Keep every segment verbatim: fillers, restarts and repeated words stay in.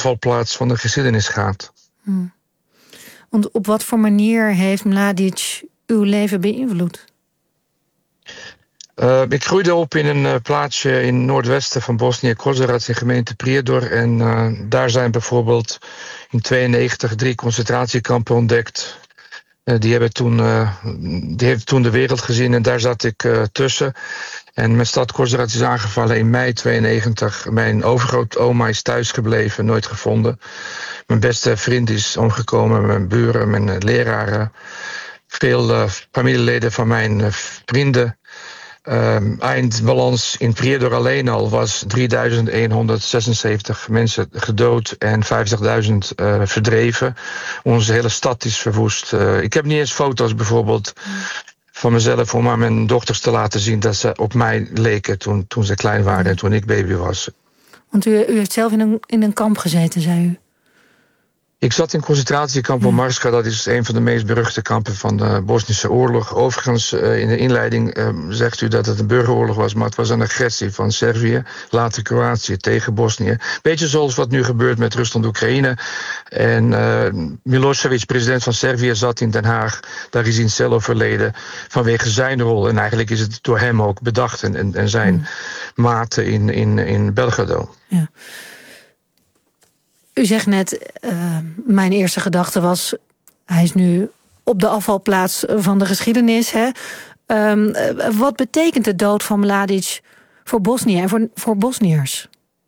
afvalplaats van de geschiedenis gaat. Hmm. Want op wat voor manier heeft Mladic uw leven beïnvloed? Uh, ik groeide op in een uh, plaatsje in het noordwesten van Bosnië, Kozarac, in gemeente Prijedor. En uh, daar zijn bijvoorbeeld in tweeënnegentig drie concentratiekampen ontdekt. Uh, die, hebben toen, uh, die heeft toen de wereld gezien en daar zat ik uh, tussen. En mijn stad Kozarac is aangevallen in mei tweeënnegentig. Mijn overgrootoma is thuisgebleven, nooit gevonden. Mijn beste vriend is omgekomen, mijn buren, mijn uh, leraren. Veel uh, familieleden van mijn uh, vrienden. Um, eindbalans in Prijedor alleen al was drieduizend honderdzesenzeventig mensen gedood en vijftigduizend uh, verdreven. Onze hele stad is verwoest. Uh, ik heb niet eens foto's bijvoorbeeld van mezelf om aan mijn dochters te laten zien dat ze op mij leken toen, toen ze klein waren en toen ik baby was. Want u, u heeft zelf in een, in een kamp gezeten, zei u? Ik zat in concentratiekamp Marska, dat is een van de meest beruchte kampen van de Bosnische oorlog. Overigens, in de inleiding uh, zegt u dat het een burgeroorlog was, maar het was een agressie van Servië, later Kroatië, tegen Bosnië. Beetje zoals wat nu gebeurt met Rusland-Oekraïne. En uh, Milosevic, president van Servië, zat in Den Haag. Daar is hij in cel overleden vanwege zijn rol. En eigenlijk is het door hem ook bedacht en, en, en zijn mm. maten in, in, in Belgrado. Ja. U zegt net, uh, mijn eerste gedachte was, hij is nu op de afvalplaats van de geschiedenis. Hè? Um, uh, wat betekent de dood van Mladic voor Bosnië en voor, voor Bosniërs?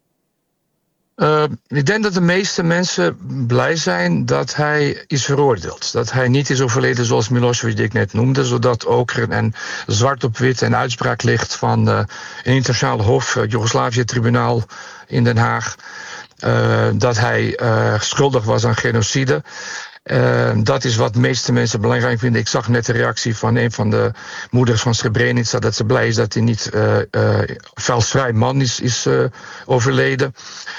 Uh, ik denk dat de meeste mensen blij zijn dat hij is veroordeeld. Dat hij niet is overleden zoals Milosevic die ik net noemde, zodat ook er een zwart op wit een uitspraak ligt van uh, een internationaal hof, het Joegoslavië-tribunaal in Den Haag. Uh, dat hij uh, schuldig was aan genocide. Uh, dat is wat de meeste mensen belangrijk vinden. Ik zag net de reactie van een van de moeders van Srebrenica, dat ze blij is dat hij niet uh, uh, vuilsvrij man is, is uh, overleden.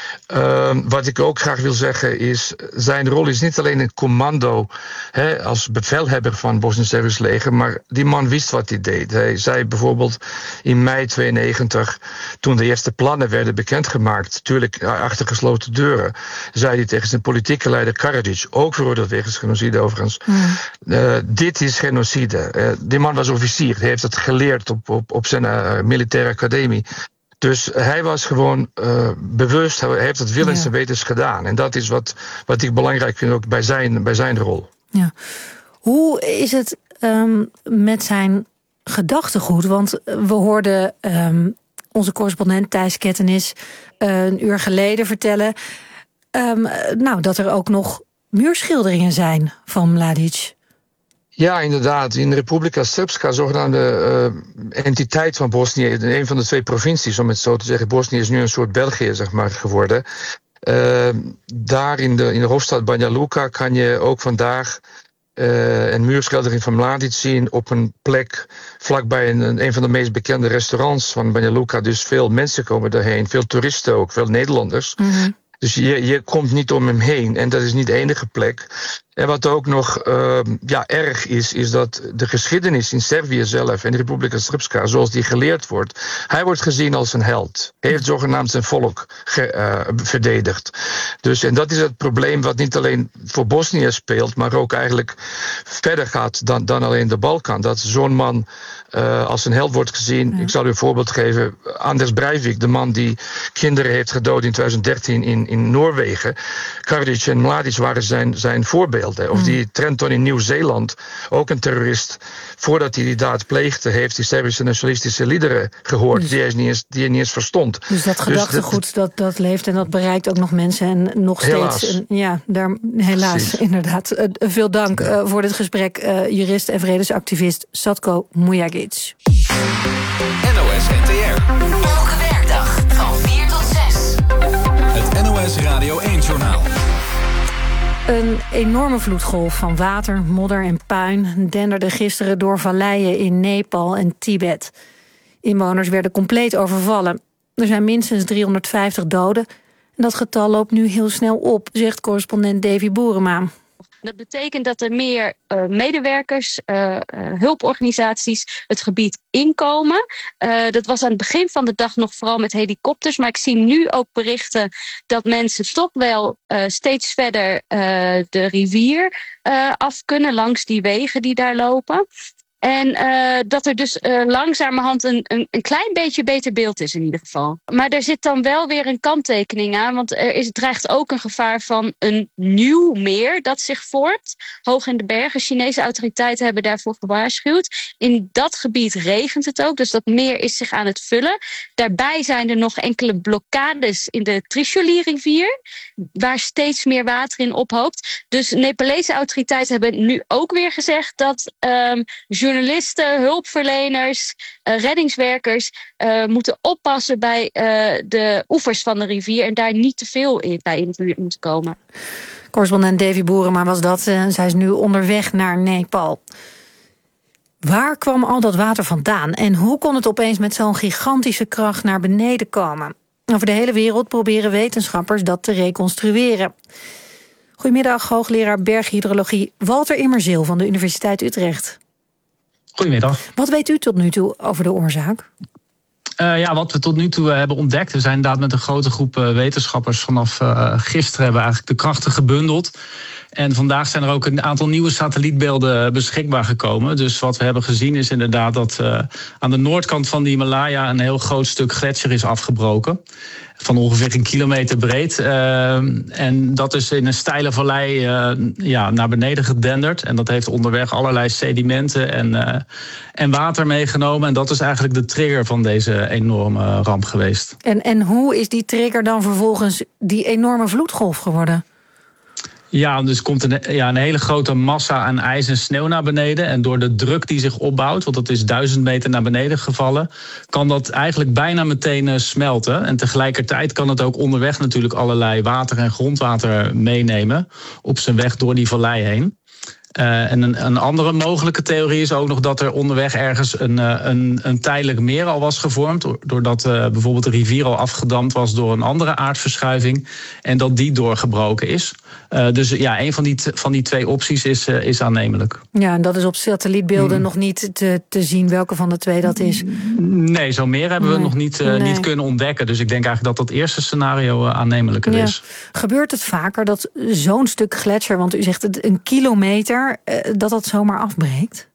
Uh, wat ik ook graag wil zeggen is, zijn rol is niet alleen een commando hè, als bevelhebber van het Bosnisch-Servisch leger, maar die man wist wat hij deed. Hij zei bijvoorbeeld in mei tweeënnegentig, toen de eerste plannen werden bekendgemaakt, natuurlijk achter gesloten deuren, zei hij tegen zijn politieke leider Karadzic, ook veroordeeld wegens genocide overigens, mm. uh, dit is genocide. Uh, die man was officier, hij heeft het geleerd op, op, op zijn uh, militaire academie. Dus hij was gewoon uh, bewust, hij heeft het willens en wetens gedaan. En dat is wat, wat ik belangrijk vind ook bij zijn, bij zijn rol. Ja. Hoe is het um, met zijn gedachtegoed? Want we hoorden um, onze correspondent Thijs Kettenis uh, een uur geleden vertellen um, nou, dat er ook nog muurschilderingen zijn van Mladic. Ja, inderdaad. In Republika Srpska, zogenaamde uh, entiteit van Bosnië, een van de twee provincies, om het zo te zeggen. Bosnië is nu een soort België, zeg maar, geworden. Uh, daar in de, in de hoofdstad Banja Luka kan je ook vandaag uh, een muurschildering van Mladic zien op een plek vlakbij een, een van de meest bekende restaurants van Banja Luka. Dus veel mensen komen daarheen, veel toeristen ook, veel Nederlanders. Mm-hmm. Dus je, je komt niet om hem heen. En dat is niet de enige plek. En wat ook nog uh, ja, erg is, is dat de geschiedenis in Servië zelf en de Republika Srpska, zoals die geleerd wordt, hij wordt gezien als een held. Hij heeft zogenaamd zijn volk ge, uh, verdedigd. Dus, en dat is het probleem wat niet alleen voor Bosnië speelt, maar ook eigenlijk verder gaat dan, dan alleen de Balkan. Dat zo'n man uh, als een held wordt gezien. Ja. Ik zal u een voorbeeld geven. Anders Breivik, de man die kinderen heeft gedood in twintig dertien in, in Noorwegen. Karadzic en Mladic waren zijn, zijn voorbeelden. Of die Trenton in Nieuw-Zeeland, ook een terrorist, voordat hij die daad pleegde, heeft die Servische nationalistische liederen gehoord, dus, die, hij niet eens, die hij niet eens verstond. Dus dat gedachtegoed, dus dat, dat leeft en dat bereikt ook nog mensen en nog helaas. steeds. En, ja, daar, helaas, Precies. inderdaad. Uh, veel dank uh, voor dit gesprek, uh, jurist en vredesactivist Satko Mujagic. N O S N T R. Elke werkdag van vier tot zes. Het N O S Radio één-journaal. Een enorme vloedgolf van water, modder en puin denderde gisteren door valleien in Nepal en Tibet. Inwoners werden compleet overvallen. Er zijn minstens driehonderdvijftig doden. En dat getal loopt nu heel snel op, zegt correspondent Davy Boerema. Dat betekent dat er meer uh, medewerkers, uh, uh, hulporganisaties het gebied inkomen. Uh, dat was aan het begin van de dag nog vooral met helikopters. Maar ik zie nu ook berichten dat mensen toch wel uh, steeds verder uh, de rivier uh, af kunnen langs die wegen die daar lopen. En uh, dat er dus uh, langzamerhand een, een, een klein beetje beter beeld is in ieder geval. Maar er zit dan wel weer een kanttekening aan. Want er is, dreigt ook een gevaar van een nieuw meer dat zich vormt. Hoog in de bergen. Chinese autoriteiten hebben daarvoor gewaarschuwd. In dat gebied regent het ook. Dus dat meer is zich aan het vullen. Daarbij zijn er nog enkele blokkades in de Trishuli-rivier. Waar steeds meer water in ophoopt. Dus Nepalese autoriteiten hebben nu ook weer gezegd dat Um, journalisten, hulpverleners, uh, reddingswerkers uh, moeten oppassen bij uh, de oevers van de rivier en daar niet te veel in, bij in de buurt moeten komen. Correspondent Davy Boerema was dat. Uh, zij is nu onderweg naar Nepal. Waar kwam al dat water vandaan en hoe kon het opeens met zo'n gigantische kracht naar beneden komen? Over de hele wereld proberen wetenschappers dat te reconstrueren. Goedemiddag, hoogleraar berghydrologie Walter Immerzeel van de Universiteit Utrecht. Goedemiddag. Wat weet u tot nu toe over de oorzaak? Uh, ja, wat we tot nu toe uh, hebben ontdekt, we zijn inderdaad met een grote groep uh, wetenschappers vanaf uh, gisteren hebben eigenlijk de krachten gebundeld. En vandaag zijn er ook een aantal nieuwe satellietbeelden beschikbaar gekomen. Dus wat we hebben gezien is inderdaad dat uh, aan de noordkant van de Himalaya een heel groot stuk gletsjer is afgebroken. Van ongeveer een kilometer breed. Uh, en dat is in een steile vallei uh, ja, naar beneden gedenderd. En dat heeft onderweg allerlei sedimenten en, uh, en water meegenomen. En dat is eigenlijk de trigger van deze enorme ramp geweest. En, en hoe is die trigger dan vervolgens die enorme vloedgolf geworden? Ja, dus komt een, ja, een hele grote massa aan ijs en sneeuw naar beneden. En door de druk die zich opbouwt, want dat is duizend meter naar beneden gevallen, kan dat eigenlijk bijna meteen uh, smelten. En tegelijkertijd kan het ook onderweg natuurlijk allerlei water en grondwater meenemen op zijn weg door die vallei heen. Uh, en een, een andere mogelijke theorie is ook nog dat er onderweg ergens een, uh, een, een tijdelijk meer al was gevormd. Doordat uh, bijvoorbeeld de rivier al afgedamd was door een andere aardverschuiving. En dat die doorgebroken is. Uh, dus ja, een van die, t- van die twee opties is, uh, is aannemelijk. Ja, en dat is op satellietbeelden hmm. nog niet te, te zien welke van de twee dat is. Nee, zo meer hebben nee. we nog niet, uh, nee. niet kunnen ontdekken. Dus ik denk eigenlijk dat dat eerste scenario uh, aannemelijker ja. is. Gebeurt het vaker dat zo'n stuk gletsjer, want u zegt het een kilometer, uh, dat dat zomaar afbreekt?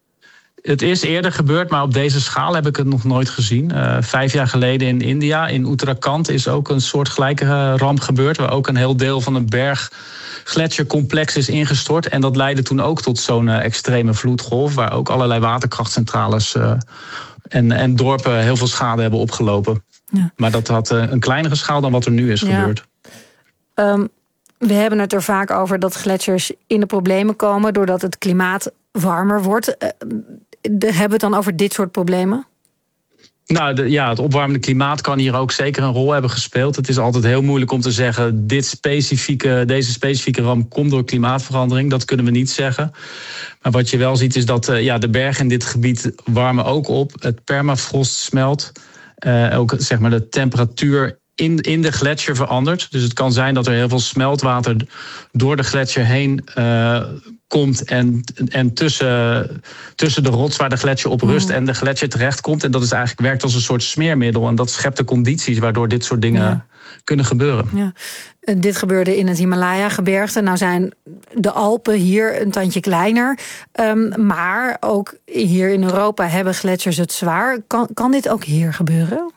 Het is eerder gebeurd, maar op deze schaal heb ik het nog nooit gezien. Uh, vijf jaar geleden in India, in Uttarakhand, is ook een soortgelijke ramp gebeurd, waar ook een heel deel van een berggletsjercomplex is ingestort. En dat leidde toen ook tot zo'n uh, extreme vloedgolf, waar ook allerlei waterkrachtcentrales uh, en, en dorpen heel veel schade hebben opgelopen. Ja. Maar dat had uh, een kleinere schaal dan wat er nu is ja. gebeurd. Um, we hebben het er vaak over dat gletsjers in de problemen komen doordat het klimaat warmer wordt. Uh, de, hebben we het dan over dit soort problemen? Nou, de, ja, het opwarmende klimaat kan hier ook zeker een rol hebben gespeeld. Het is altijd heel moeilijk om te zeggen, dit specifieke, deze specifieke ramp komt door klimaatverandering. Dat kunnen we niet zeggen. Maar wat je wel ziet is dat uh, ja, de bergen in dit gebied warmen ook op. Het permafrost smelt. Uh, ook zeg maar de temperatuur in, in de gletsjer verandert. Dus het kan zijn dat er heel veel smeltwater door de gletsjer heen uh, komt en, en tussen, tussen de rots waar de gletsjer op rust mm. en de gletsjer terechtkomt. En dat is eigenlijk werkt als een soort smeermiddel. En dat schept de condities waardoor dit soort dingen ja. kunnen gebeuren. Ja. Dit gebeurde in het Himalaya-gebergte. Nou zijn de Alpen hier een tandje kleiner. Um, maar ook hier in Europa hebben gletsjers het zwaar. Kan, kan dit ook hier gebeuren?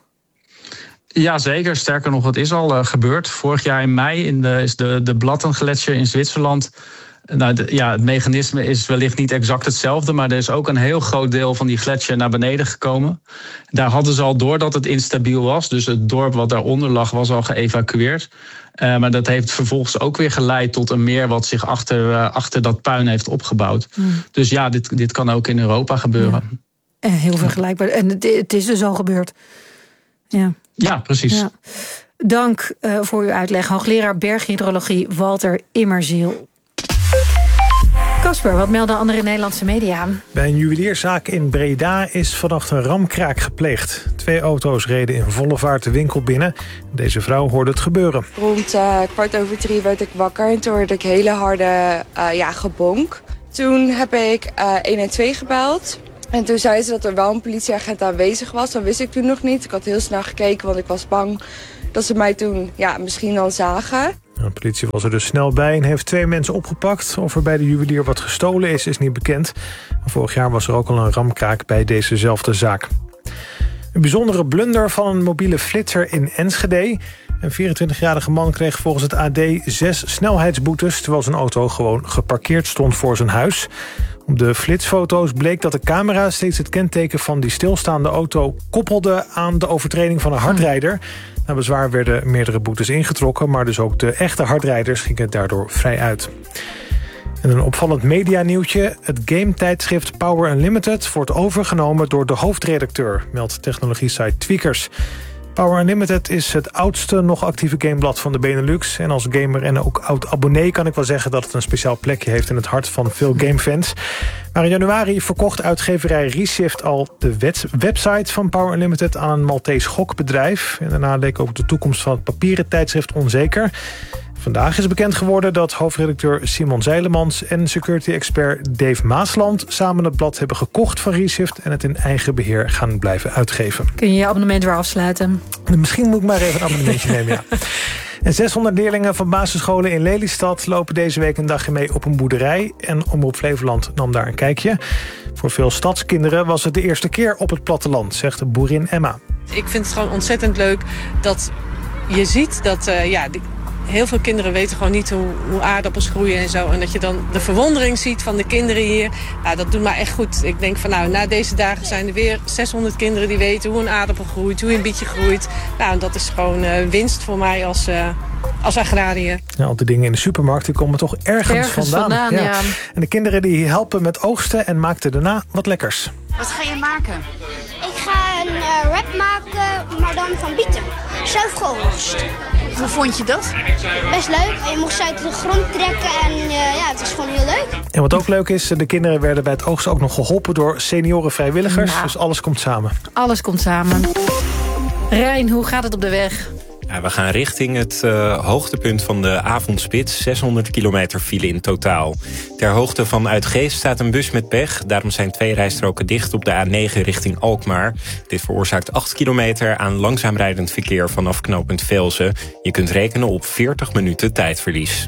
Ja, zeker. Sterker nog, het is al uh, gebeurd. Vorig jaar in mei in de, is de, de Blattengletsjer in Zwitserland. Nou, de, ja, het mechanisme is wellicht niet exact hetzelfde, maar er is ook een heel groot deel van die gletsjer naar beneden gekomen. Daar hadden ze al door dat het instabiel was. Dus het dorp wat daaronder lag was al geëvacueerd. Uh, maar dat heeft vervolgens ook weer geleid tot een meer wat zich achter, uh, achter dat puin heeft opgebouwd. Mm. Dus ja, dit, dit kan ook in Europa gebeuren. Ja. Heel vergelijkbaar. En het, het is dus al gebeurd. Ja, ja precies. Ja. Dank uh, voor uw uitleg. Hoogleraar berghydrologie Walter Immerzeel. Casper, wat melden andere Nederlandse media? Bij een juwelierszaak in Breda is vannacht een ramkraak gepleegd. Twee auto's reden in volle vaart de winkel binnen. Deze vrouw hoorde het gebeuren. Rond uh, kwart over drie werd ik wakker en toen hoorde ik hele harde uh, ja, gebonk. Toen heb ik uh, een en twee gebeld. En toen zei ze dat er wel een politieagent aanwezig was. Dat wist ik toen nog niet. Ik had heel snel gekeken, want ik was bang dat ze mij toen ja, misschien dan zagen. De politie was er dus snel bij en heeft twee mensen opgepakt. Of er bij de juwelier wat gestolen is, is niet bekend. Vorig jaar was er ook al een ramkraak bij dezezelfde zaak. Een bijzondere blunder van een mobiele flitser in Enschede. Een vierentwintigjarige man kreeg volgens het A D zes snelheidsboetes, terwijl zijn auto gewoon geparkeerd stond voor zijn huis. Op de flitsfoto's bleek dat de camera steeds het kenteken van die stilstaande auto koppelde aan de overtreding van een hardrijder. Na bezwaar werden meerdere boetes ingetrokken, maar dus ook de echte hardrijders gingen daardoor vrij uit. En een opvallend medianieuwtje. Het game-tijdschrift Power Unlimited wordt overgenomen door de hoofdredacteur, meldt technologie-site Tweakers. Power Unlimited is het oudste nog actieve gameblad van de Benelux. En als gamer en ook oud-abonnee kan ik wel zeggen dat het een speciaal plekje heeft in het hart van veel gamefans. Maar in januari verkocht uitgeverij Reshift al de website van Power Unlimited aan een Maltese gokbedrijf. En daarna leek ook de toekomst van het papieren tijdschrift onzeker. Vandaag is bekend geworden dat hoofdredacteur Simon Zeilemans en security-expert Dave Maasland samen het blad hebben gekocht van Reshift en het in eigen beheer gaan blijven uitgeven. Kun je je abonnement weer afsluiten? Misschien moet ik maar even een abonnementje nemen, ja. En zeshonderd leerlingen van basisscholen in Lelystad lopen deze week een dagje mee op een boerderij. En Omroep Flevoland nam daar een kijkje. Voor veel stadskinderen was het de eerste keer op het platteland, zegt boerin Emma. Ik vind het gewoon ontzettend leuk dat je ziet dat uh, ja, die, heel veel kinderen weten gewoon niet hoe, hoe aardappels groeien en zo. En dat je dan de verwondering ziet van de kinderen hier. Nou, dat doet me echt goed. Ik denk van nou, na deze dagen zijn er weer zeshonderd kinderen die weten hoe een aardappel groeit, hoe een bietje groeit. Nou, dat is gewoon uh, winst voor mij als, uh, als agrariër. Ja, al die dingen in de supermarkt die komen toch ergens, ergens vandaan. vandaan ja. Ja. En de kinderen die helpen met oogsten en maakten daarna wat lekkers. Wat ga je maken? Ik ga een uh, wrap maken, maar dan van bieten. Zelf geoogst. Hoe vond je dat? Best leuk. Je mocht ze uit de grond trekken en uh, ja, het was gewoon heel leuk. En wat ook leuk is, de kinderen werden bij het oogsten ook nog geholpen door senioren vrijwilligers. Ja. Dus alles komt samen. Alles komt samen. Rijn, hoe gaat het op de weg? Ja, we gaan richting het uh, hoogtepunt van de avondspits. zeshonderd kilometer file in totaal. Ter hoogte van Uitgeest staat een bus met pech. Daarom zijn twee rijstroken dicht op de A negen richting Alkmaar. Dit veroorzaakt acht kilometer aan langzaam rijdend verkeer vanaf knooppunt Velzen. Je kunt rekenen op veertig minuten tijdverlies.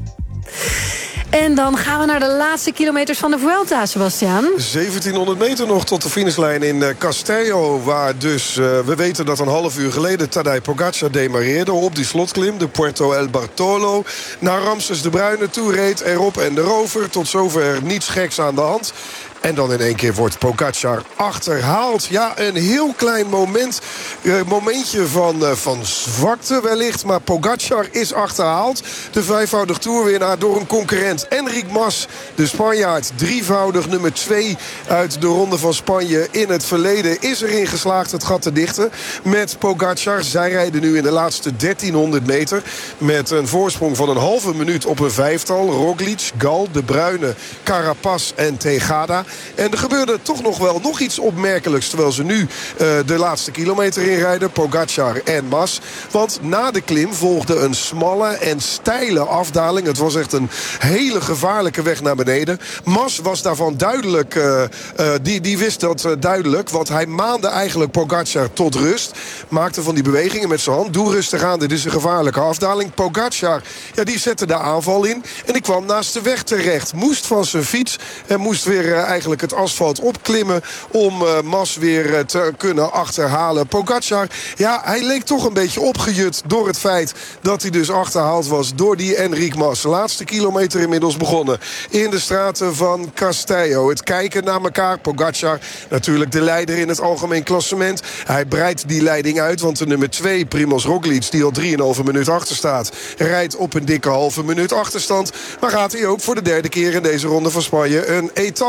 En dan gaan we naar de laatste kilometers van de Vuelta, Sebastiaan. zeventienhonderd meter nog tot de finishlijn in Castello. Waar dus, uh, we weten dat een half uur geleden Tadej Pogacar demareerde op die slotklim. De Puerto El Bartolo. Naar Ramses de Bruyne toe reed erop en de rover. Tot zover niets geks aan de hand. En dan in één keer wordt Pogacar achterhaald. Ja, een heel klein moment. Uh, momentje van, uh, van zwakte wellicht. Maar Pogacar is achterhaald. De vijfvoudig toerwinnaar door een concurrent. Enric Mas, de Spanjaard. Drievoudig nummer twee uit de Ronde van Spanje in het verleden. Is erin geslaagd het gat te dichten met Pogacar. Zij rijden nu in de laatste dertienhonderd meter. Met een voorsprong van een halve minuut op een vijftal. Roglic, Gal, De Bruyne, Carapaz en Tejada. En er gebeurde toch nog wel nog iets opmerkelijks. Terwijl ze nu uh, de laatste kilometer inrijden. Pogacar en Mas. Want na de klim volgde een smalle en steile afdaling. Het was echt een hele gevaarlijke weg naar beneden. Mas was daarvan duidelijk. Uh, uh, die, die wist dat uh, duidelijk. Want hij maande eigenlijk Pogacar tot rust. Maakte van die bewegingen met zijn hand. Doe rustig aan, dit is een gevaarlijke afdaling. Pogacar, ja, die zette de aanval in. En die kwam naast de weg terecht. Moest van zijn fiets. En moest weer uh, eigenlijk het asfalt opklimmen om uh, Mas weer uh, te kunnen achterhalen. Pogacar, ja, hij leek toch een beetje opgejut door het feit dat hij dus achterhaald was door die Enric Mas. Laatste kilometer inmiddels begonnen in de straten van Castello. Het kijken naar elkaar. Pogacar, natuurlijk de leider in het algemeen klassement. Hij breidt die leiding uit, want de nummer twee, Primož Roglic, die al drieënhalve minuut achter staat, rijdt op een dikke halve minuut achterstand. Maar gaat hij ook voor de derde keer in deze Ronde van Spanje een etappe winnen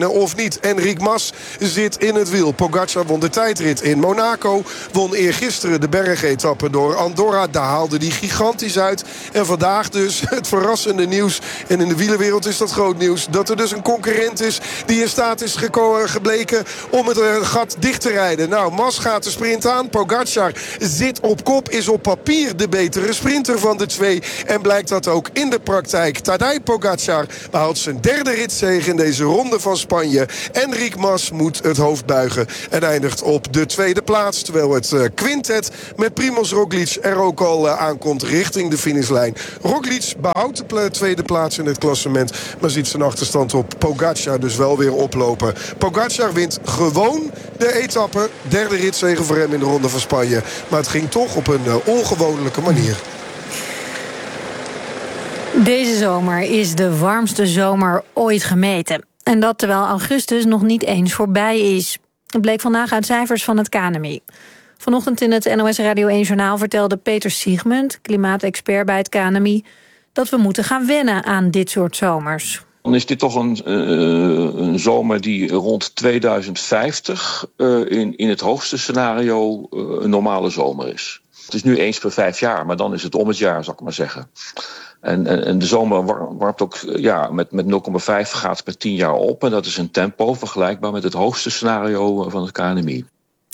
winnen of niet. Enric Mas zit in het wiel. Pogacar won de tijdrit in Monaco. Won eergisteren de bergetappe door Andorra. Daar haalde hij gigantisch uit. En vandaag dus het verrassende nieuws. En in de wielerwereld is dat groot nieuws. Dat er dus een concurrent is die in staat is geko- gebleken om het uh, gat dicht te rijden. Nou, Mas gaat de sprint aan. Pogacar zit op kop. Is op papier de betere sprinter van de twee. En blijkt dat ook in de praktijk. Tadej Pogacar behaalt zijn derde ritzege in deze ronde van Spanje. Enric Mas moet het hoofd buigen. En eindigt op de tweede plaats. Terwijl het uh, quintet met Primož Roglič er ook al uh, aankomt richting de finishlijn. Roglič behoudt de pla- tweede plaats in het klassement. Maar ziet zijn achterstand op Pogacar dus wel weer oplopen. Pogacar wint gewoon de etappe. Derde ritzege voor hem in de ronde van Spanje. Maar het ging toch op een uh, ongewonelijke manier. Deze zomer is de warmste zomer ooit gemeten. En dat terwijl augustus nog niet eens voorbij is. Het bleek vandaag uit cijfers van het K N M I. Vanochtend in het N O S Radio één Journaal vertelde Peter Siegmund, klimaatexpert bij het K N M I, dat we moeten gaan wennen aan dit soort zomers. Dan is dit toch een, uh, een zomer die rond tweeduizend vijftig uh, in, in het hoogste scenario uh, een normale zomer is. Het is nu eens per vijf jaar, maar dan is het om het jaar, zal ik maar zeggen. En, en, en de zomer warmt ook ja, met, met nul komma vijf graden per tien jaar op. En dat is een tempo vergelijkbaar met het hoogste scenario van het K N M I.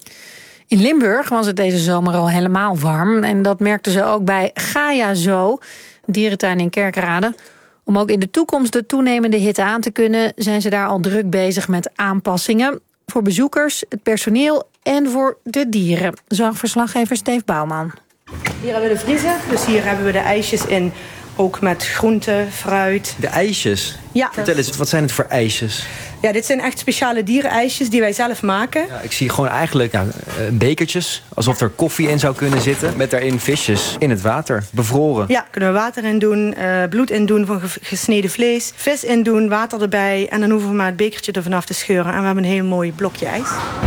In Limburg was het deze zomer al helemaal warm. En dat merkten ze ook bij Gaia Zoo, dierentuin in Kerkrade. Om ook in de toekomst de toenemende hitte aan te kunnen, zijn ze daar al druk bezig met aanpassingen. Voor bezoekers, het personeel en voor de dieren. Zag verslaggever Steve Bouwman. Hier hebben we de vriezer, dus hier hebben we de ijsjes in. Ook met groente, fruit. De ijsjes? Ja. Vertel eens, wat zijn het voor ijsjes? Ja, dit zijn echt speciale dierenijsjes die wij zelf maken. Ja, ik zie gewoon eigenlijk ja, bekertjes, alsof er koffie in zou kunnen zitten. Met daarin visjes in het water, bevroren. Ja, kunnen we water in doen, uh, bloed in doen van gesneden vlees. Vis in doen, water erbij. En dan hoeven we maar het bekertje er vanaf te scheuren. En we hebben een heel mooi blokje ijs.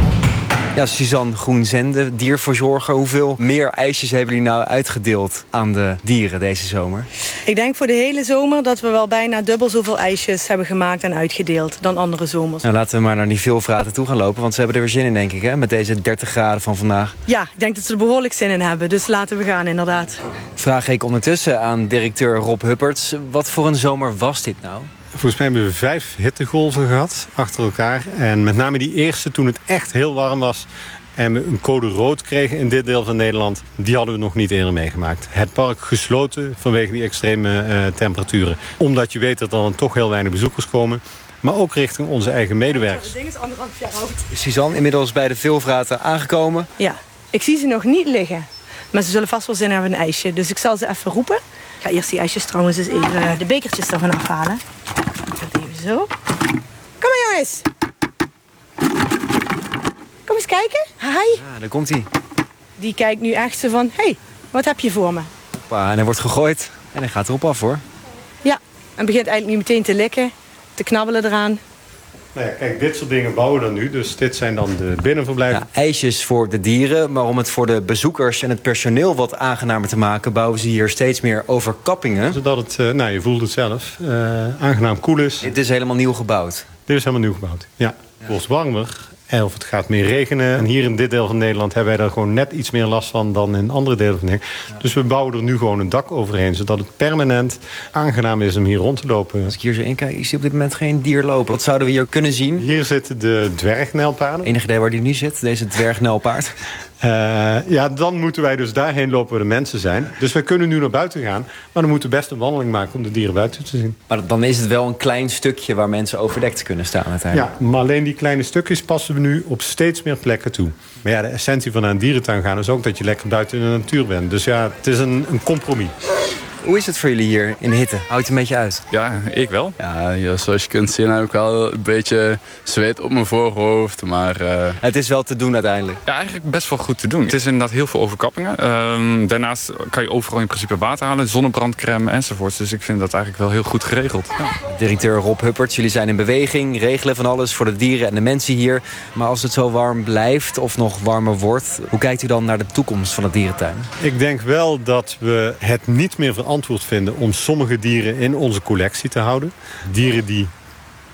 Ja, Suzanne Groenzende, dierverzorger. Hoeveel meer ijsjes hebben jullie nou uitgedeeld aan de dieren deze zomer? Ik denk voor de hele zomer dat we wel bijna dubbel zoveel ijsjes hebben gemaakt en uitgedeeld dan andere zomers. Nou, laten we maar naar die veelvraten toe gaan lopen, want ze hebben er weer zin in, denk ik, hè? Met deze dertig graden van vandaag. Ja, ik denk dat ze er behoorlijk zin in hebben, dus laten we gaan inderdaad. Vraag ik ondertussen aan directeur Rob Hupperts. Wat voor een zomer was dit nou? Volgens mij hebben we vijf hittegolven gehad achter elkaar. En met name die eerste, toen het echt heel warm was en we een code rood kregen in dit deel van Nederland, die hadden we nog niet eerder meegemaakt. Het park gesloten vanwege die extreme uh, temperaturen. Omdat je weet dat er dan toch heel weinig bezoekers komen. Maar ook richting onze eigen medewerkers. Het ding is anderhalf jaar oud. Suzanne, inmiddels bij de veelvraten aangekomen. Ja, ik zie ze nog niet liggen. Maar ze zullen vast wel zin hebben in een ijsje. Dus ik zal ze even roepen. Ik ga eerst die ijsjes trouwens eens even de bekertjes ervan afhalen. Dat even zo. Kom maar jongens. Kom eens kijken. Hi. Ja, daar komt hij. Die kijkt nu echt zo van, hé, hey, wat heb je voor me? Hoppa, en hij wordt gegooid. En hij gaat erop af, hoor. Ja, en begint eigenlijk nu meteen te likken. Te knabbelen eraan. Nou ja, kijk, dit soort dingen bouwen we dan nu. Dus dit zijn dan de binnenverblijven. Ja, ijsjes voor de dieren, maar om het voor de bezoekers en het personeel wat aangenamer te maken, bouwen ze hier steeds meer overkappingen. Zodat het, uh, nou je voelt het zelf, uh, aangenaam koel is. Dit is helemaal nieuw gebouwd? Dit is helemaal nieuw gebouwd, ja. Het wordt warmer. Of het gaat meer regenen. En hier in dit deel van Nederland hebben wij daar gewoon net iets meer last van dan in andere delen van Nederland. Ja. Dus we bouwen er nu gewoon een dak overheen. Zodat het permanent aangenaam is om hier rond te lopen. Als ik hier zo in kijk, ik zie op dit moment geen dier lopen. Wat zouden we hier kunnen zien? Hier zitten de dwergnijlpaarden. Enig idee waar die nu zit, deze dwergnijlpaard? Uh, ja, dan moeten wij dus daarheen lopen waar de mensen zijn. Dus wij kunnen nu naar buiten gaan. Maar dan moeten we best een wandeling maken om de dieren buiten te zien. Maar dan is het wel een klein stukje waar mensen overdekt kunnen staan uiteindelijk. Ja, maar alleen die kleine stukjes passen we nu op steeds meer plekken toe. Maar ja, de essentie van naar een dierentuin gaan is ook dat je lekker buiten in de natuur bent. Dus ja, het is een, een compromis. Hoe is het voor jullie hier in de hitte? Houdt het een beetje uit? Ja, ik wel. Ja, ja, zoals je kunt zien heb ik wel een beetje zweet op mijn voorhoofd. Maar, uh... het is wel te doen uiteindelijk? Ja, eigenlijk best wel goed te doen. Het is inderdaad heel veel overkappingen. Um, daarnaast kan je overal in principe water halen, zonnebrandcrème enzovoorts. Dus ik vind dat eigenlijk wel heel goed geregeld. Ja. Directeur Rob Hupperts, jullie zijn in beweging, regelen van alles voor de dieren en de mensen hier. Maar als het zo warm blijft of nog warmer wordt, hoe kijkt u dan naar de toekomst van de dierentuin? Ik denk wel dat we het niet meer verantwoord vinden om sommige dieren in onze collectie te houden. Dieren die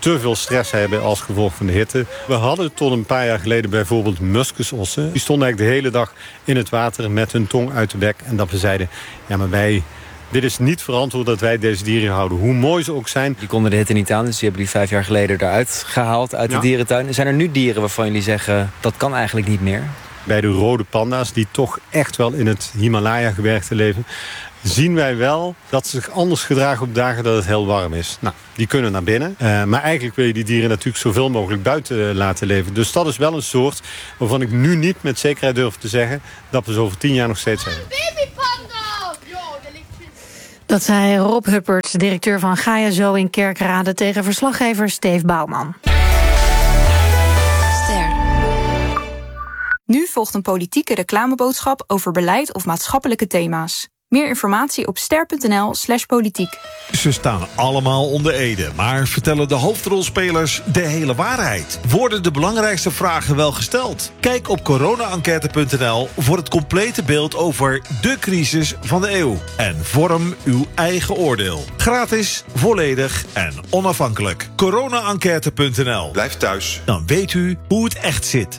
te veel stress hebben als gevolg van de hitte. We hadden tot een paar jaar geleden bijvoorbeeld muskusossen. Die stonden eigenlijk de hele dag in het water met hun tong uit de bek. En dat we zeiden, ja maar wij... Dit is niet verantwoord dat wij deze dieren houden, hoe mooi ze ook zijn. Die konden de hitte niet aan, dus die hebben die vijf jaar geleden eruit gehaald uit de Ja. dierentuin. Zijn er nu dieren waarvan jullie zeggen, dat kan eigenlijk niet meer? Bij de rode panda's, die toch echt wel in het Himalaya-gebergte leven, zien wij wel dat ze zich anders gedragen op dagen dat het heel warm is. Nou, die kunnen naar binnen. Uh, maar eigenlijk wil je die dieren natuurlijk zoveel mogelijk buiten laten leven. Dus dat is wel een soort waarvan ik nu niet met zekerheid durf te zeggen dat we ze over tien jaar nog steeds hebben. Dat zei Rob Huppert, directeur van Gaia Zoo in Kerkrade, tegen verslaggever Steve Bouwman. Ster. Nu volgt een politieke reclameboodschap over beleid of maatschappelijke thema's. Meer informatie op ster punt n l slash politiek. Ze staan allemaal onder ede, maar vertellen de hoofdrolspelers de hele waarheid? Worden de belangrijkste vragen wel gesteld? Kijk op corona enquête punt n l voor het complete beeld over de crisis van de eeuw. En vorm uw eigen oordeel. Gratis, volledig en onafhankelijk. corona enquête punt n l. Blijf thuis. Dan weet u hoe het echt zit.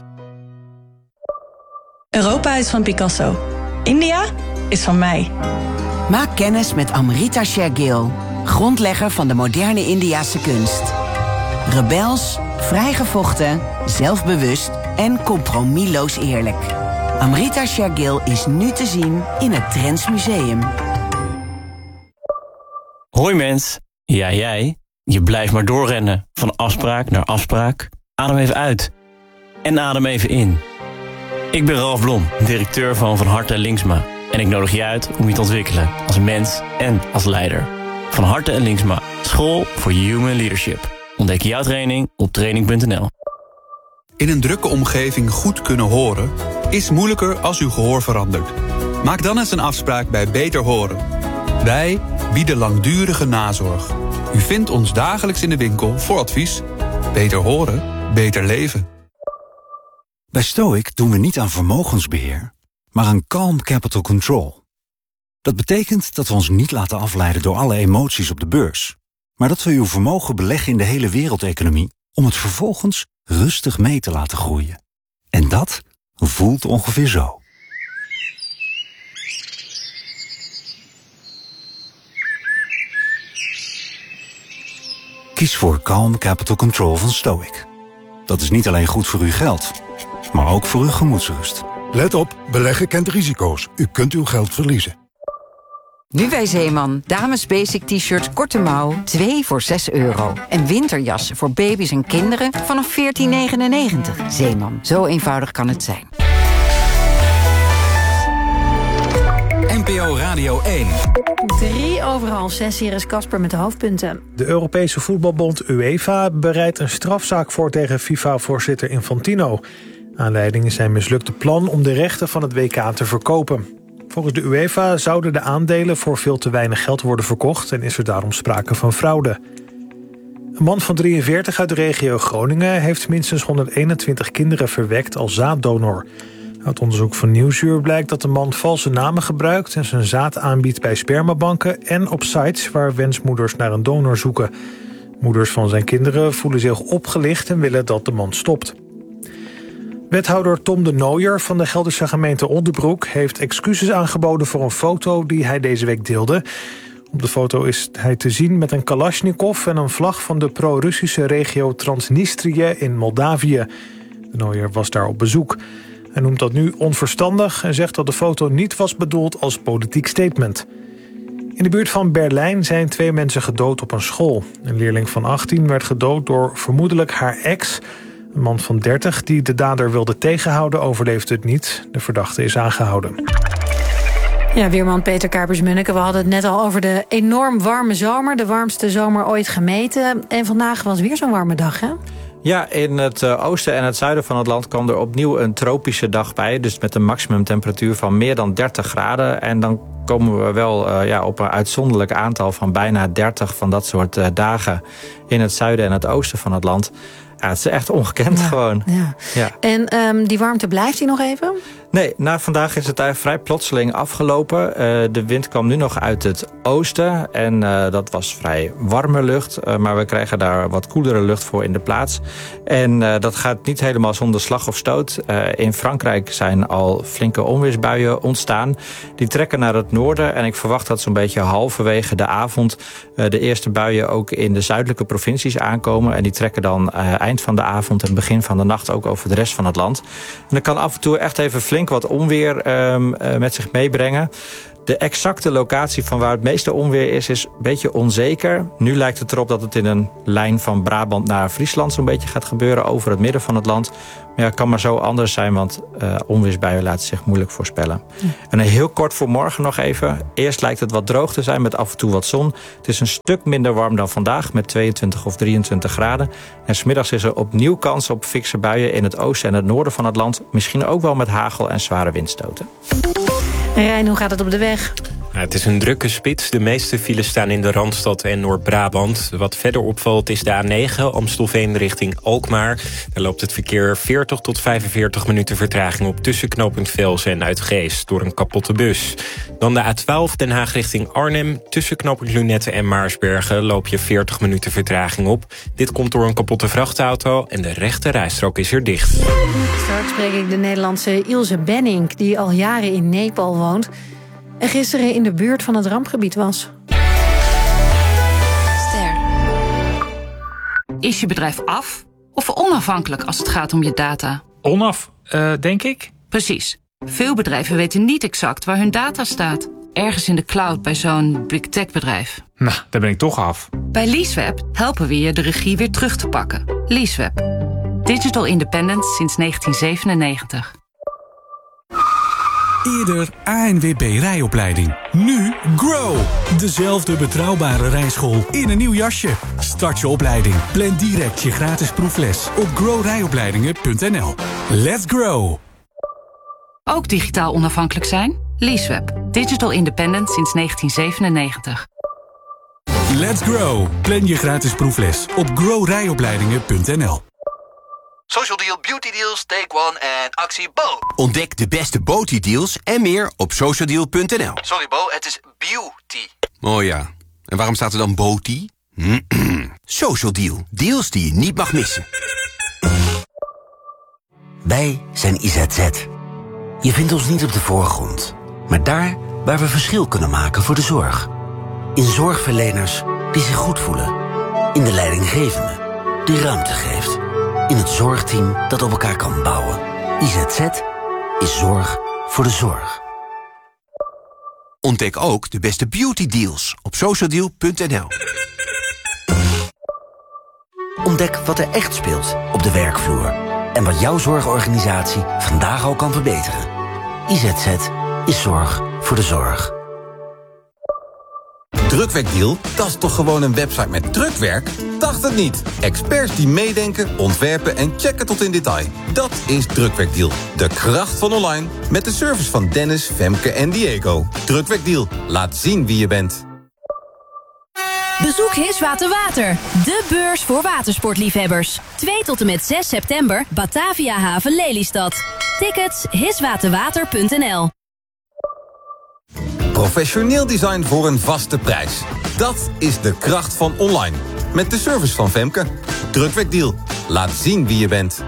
Europa is van Picasso. India is van mij. Maak kennis met Amrita Shergill, grondlegger van de moderne Indiase kunst. Rebels, vrijgevochten, zelfbewust en compromisloos eerlijk. Amrita Shergill is nu te zien in het Trends Museum. Hoi mens, ja jij, je blijft maar doorrennen. Van afspraak naar afspraak. Adem even uit. En adem even in. Ik ben Ralf Blom, directeur van Van Harte en Linksma. En ik nodig je uit om je te ontwikkelen als mens en als leider. Van Harte en Linksma, school voor human leadership. Ontdek jouw training op training punt n l. In een drukke omgeving goed kunnen horen is moeilijker als uw gehoor verandert. Maak dan eens een afspraak bij Beter Horen. Wij bieden langdurige nazorg. U vindt ons dagelijks in de winkel voor advies. Beter horen, beter leven. Bij Stoic doen we niet aan vermogensbeheer, maar aan calm capital control. Dat betekent dat we ons niet laten afleiden door alle emoties op de beurs, maar dat we uw vermogen beleggen in de hele wereldeconomie om het vervolgens rustig mee te laten groeien. En dat voelt ongeveer zo. Kies voor Calm Capital Control van Stoic. Dat is niet alleen goed voor uw geld, maar ook voor uw gemoedsrust. Let op, beleggen kent risico's. U kunt uw geld verliezen. Nu bij Zeeman. Dames basic t-shirt korte mouw, twee voor zes euro. En winterjassen voor baby's en kinderen vanaf veertien negenennegentig. Zeeman, zo eenvoudig kan het zijn. N P O Radio één. Drie over half zes, hier is Casper met de hoofdpunten. De Europese voetbalbond UEFA bereidt een strafzaak voor tegen FIFA-voorzitter Infantino. Aanleiding is zijn mislukte plan om de rechten van het W K te verkopen. Volgens de UEFA zouden de aandelen voor veel te weinig geld worden verkocht en is er daarom sprake van fraude. Een man van drieënveertig uit de regio Groningen heeft minstens honderdeenentwintig kinderen verwekt als zaaddonor. Uit onderzoek van Nieuwsuur blijkt dat de man valse namen gebruikt en zijn zaad aanbiedt bij spermabanken en op sites waar wensmoeders naar een donor zoeken. Moeders van zijn kinderen voelen zich opgelicht en willen dat de man stopt. Wethouder Tom de Nooijer van de Gelderse gemeente Oldebroek heeft excuses aangeboden voor een foto die hij deze week deelde. Op de foto is hij te zien met een Kalashnikov en een vlag van de pro-Russische regio Transnistrië in Moldavië. De Nooijer was daar op bezoek. Hij noemt dat nu onverstandig en zegt dat de foto niet was bedoeld als politiek statement. In de buurt van Berlijn zijn twee mensen gedood op een school. Een leerling van achttien werd gedood door vermoedelijk haar ex. Een man van dertig die de dader wilde tegenhouden overleefde het niet. De verdachte is aangehouden. Ja, weerman Peter Kapers-Munneke, we hadden het net al over de enorm warme zomer. De warmste zomer ooit gemeten. En vandaag was weer zo'n warme dag, hè? Ja, in het oosten en het zuiden van het land kwam er opnieuw een tropische dag bij. Dus met een maximumtemperatuur van meer dan dertig graden. En dan komen we wel uh, ja, op een uitzonderlijk aantal van bijna dertig van dat soort uh, dagen in het zuiden en het oosten van het land. Ja, het is echt ongekend ja, gewoon. Ja. Ja. En um, die warmte blijft die nog even? Nee, na vandaag is het vrij plotseling afgelopen. Uh, de wind kwam nu nog uit het oosten. En uh, dat was vrij warme lucht. Uh, maar we krijgen daar wat koelere lucht voor in de plaats. En uh, dat gaat niet helemaal zonder slag of stoot. Uh, in Frankrijk zijn al flinke onweersbuien ontstaan. Die trekken naar het noorden. En ik verwacht dat zo'n beetje halverwege de avond uh, de eerste buien ook in de zuidelijke provincies aankomen. En die trekken dan uh, eind van de avond en begin van de nacht ook over de rest van het land. En dan kan af en toe echt even flink wat onweer um, uh, met zich meebrengen. De exacte locatie van waar het meeste onweer is, is een beetje onzeker. Nu lijkt het erop dat het in een lijn van Brabant naar Friesland zo'n beetje gaat gebeuren, over het midden van het land. Maar ja, het kan maar zo anders zijn, want uh, onweersbuien laten zich moeilijk voorspellen. Ja. En heel kort voor morgen nog even. Eerst lijkt het wat droog te zijn met af en toe wat zon. Het is een stuk minder warm dan vandaag met tweeëntwintig of drieëntwintig graden. En 's middags is er opnieuw kans op fikse buien in het oosten en het noorden van het land. Misschien ook wel met hagel en zware windstoten. Rijn, hoe gaat het op de weg? Ja, het is een drukke spits. De meeste files staan in de Randstad en Noord-Brabant. Wat verder opvalt is de A negen, Amstelveen richting Alkmaar. Daar loopt het verkeer veertig tot vijfenveertig minuten vertraging op tussen knooppunt Velsen en Uitgeest door een kapotte bus. Dan de A twaalf, Den Haag richting Arnhem. Tussen knooppunt Lunette en Maarsbergen loop je veertig minuten vertraging op. Dit komt door een kapotte vrachtauto en de rechte rijstrook is er dicht. Straks spreek ik de Nederlandse Ilse Benning, die al jaren in Nepal woont en gisteren in de buurt van het rampgebied was. Ster. Is je bedrijf af of onafhankelijk als het gaat om je data? Onaf, uh, denk ik. Precies. Veel bedrijven weten niet exact waar hun data staat. Ergens in de cloud bij zo'n big tech bedrijf. Nou, daar ben ik toch af. Bij Leaseweb helpen we je de regie weer terug te pakken. Leaseweb. Digital independence sinds negentien zevenennegentig. Eerder A N W B rijopleiding. Nu Grow. Dezelfde betrouwbare rijschool in een nieuw jasje. Start je opleiding. Plan direct je gratis proefles op grow rijopleidingen punt n l. Let's grow. Ook digitaal onafhankelijk zijn? Leaseweb. Digital independent sinds negentien zevenennegentig. Let's grow. Plan je gratis proefles op grow rijopleidingen punt n l. Social Deal, Beauty Deals, Take One en actie Bo. Ontdek de beste Beauty deals en meer op social deal punt n l. Sorry Bo, het is beauty. Oh ja, en waarom staat er dan Beauty? Social Deal, deals die je niet mag missen. Wij zijn I Z Z. Je vindt ons niet op de voorgrond, maar daar waar we verschil kunnen maken voor de zorg. In zorgverleners die zich goed voelen. In de leidinggevende die ruimte geeft. In het zorgteam dat op elkaar kan bouwen. I Z Z is zorg voor de zorg. Ontdek ook de beste beauty deals op social deal punt n l. Ontdek wat er echt speelt op de werkvloer. En wat jouw zorgorganisatie vandaag al kan verbeteren. I Z Z is zorg voor de zorg. Drukwerkdeal? Dat is toch gewoon een website met drukwerk? Dacht het niet. Experts die meedenken, ontwerpen en checken tot in detail. Dat is Drukwerkdeal. De kracht van online. Met de service van Dennis, Femke en Diego. Drukwerkdeal. Laat zien wie je bent. Bezoek Hiswater Water, de beurs voor watersportliefhebbers. twee tot en met zes september, Batavia Haven Lelystad. Tickets hiswaterwater punt n l. Professioneel design voor een vaste prijs. Dat is de kracht van online. Met de service van Femke. Drukwerkdeal. Laat zien wie je bent.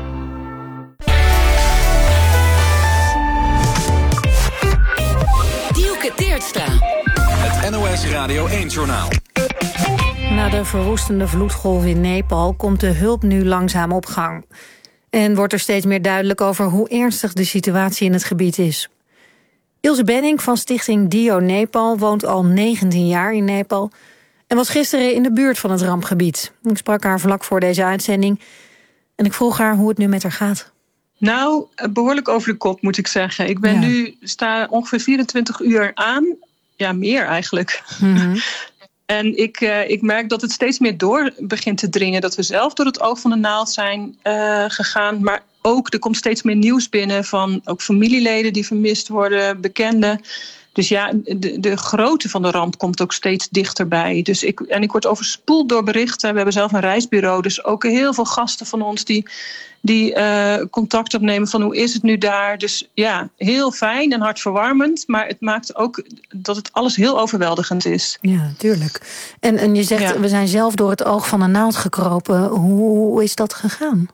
Dielke Teertstra. Het N O S Radio één-journaal. Na de verwoestende vloedgolf in Nepal komt de hulp nu langzaam op gang. En wordt er steeds meer duidelijk over hoe ernstig de situatie in het gebied is. Ilse Benning van stichting Dio Nepal woont al negentien jaar in Nepal en was gisteren in de buurt van het rampgebied. Ik sprak haar vlak voor deze uitzending en ik vroeg haar hoe het nu met haar gaat. Nou, behoorlijk over de kop moet ik zeggen. Ik ben ja. nu sta ongeveer vierentwintig uur aan. Ja, meer eigenlijk. Mm-hmm. En ik, uh, ik merk dat het steeds meer door begint te dringen. Dat we zelf door het oog van de naald zijn uh, gegaan. Maar ook, er komt steeds meer nieuws binnen van ook familieleden die vermist worden, bekenden. Dus ja, de, de grootte van de ramp komt ook steeds dichterbij. Dus ik, en ik word overspoeld door berichten. We hebben zelf een reisbureau, dus ook heel veel gasten van ons die, die uh, contact opnemen van hoe is het nu daar. Dus ja, heel fijn en hartverwarmend, maar het maakt ook dat het alles heel overweldigend is. Ja, tuurlijk. En, en je zegt, ja. we zijn zelf door het oog van een naald gekropen. Hoe, hoe is dat gegaan?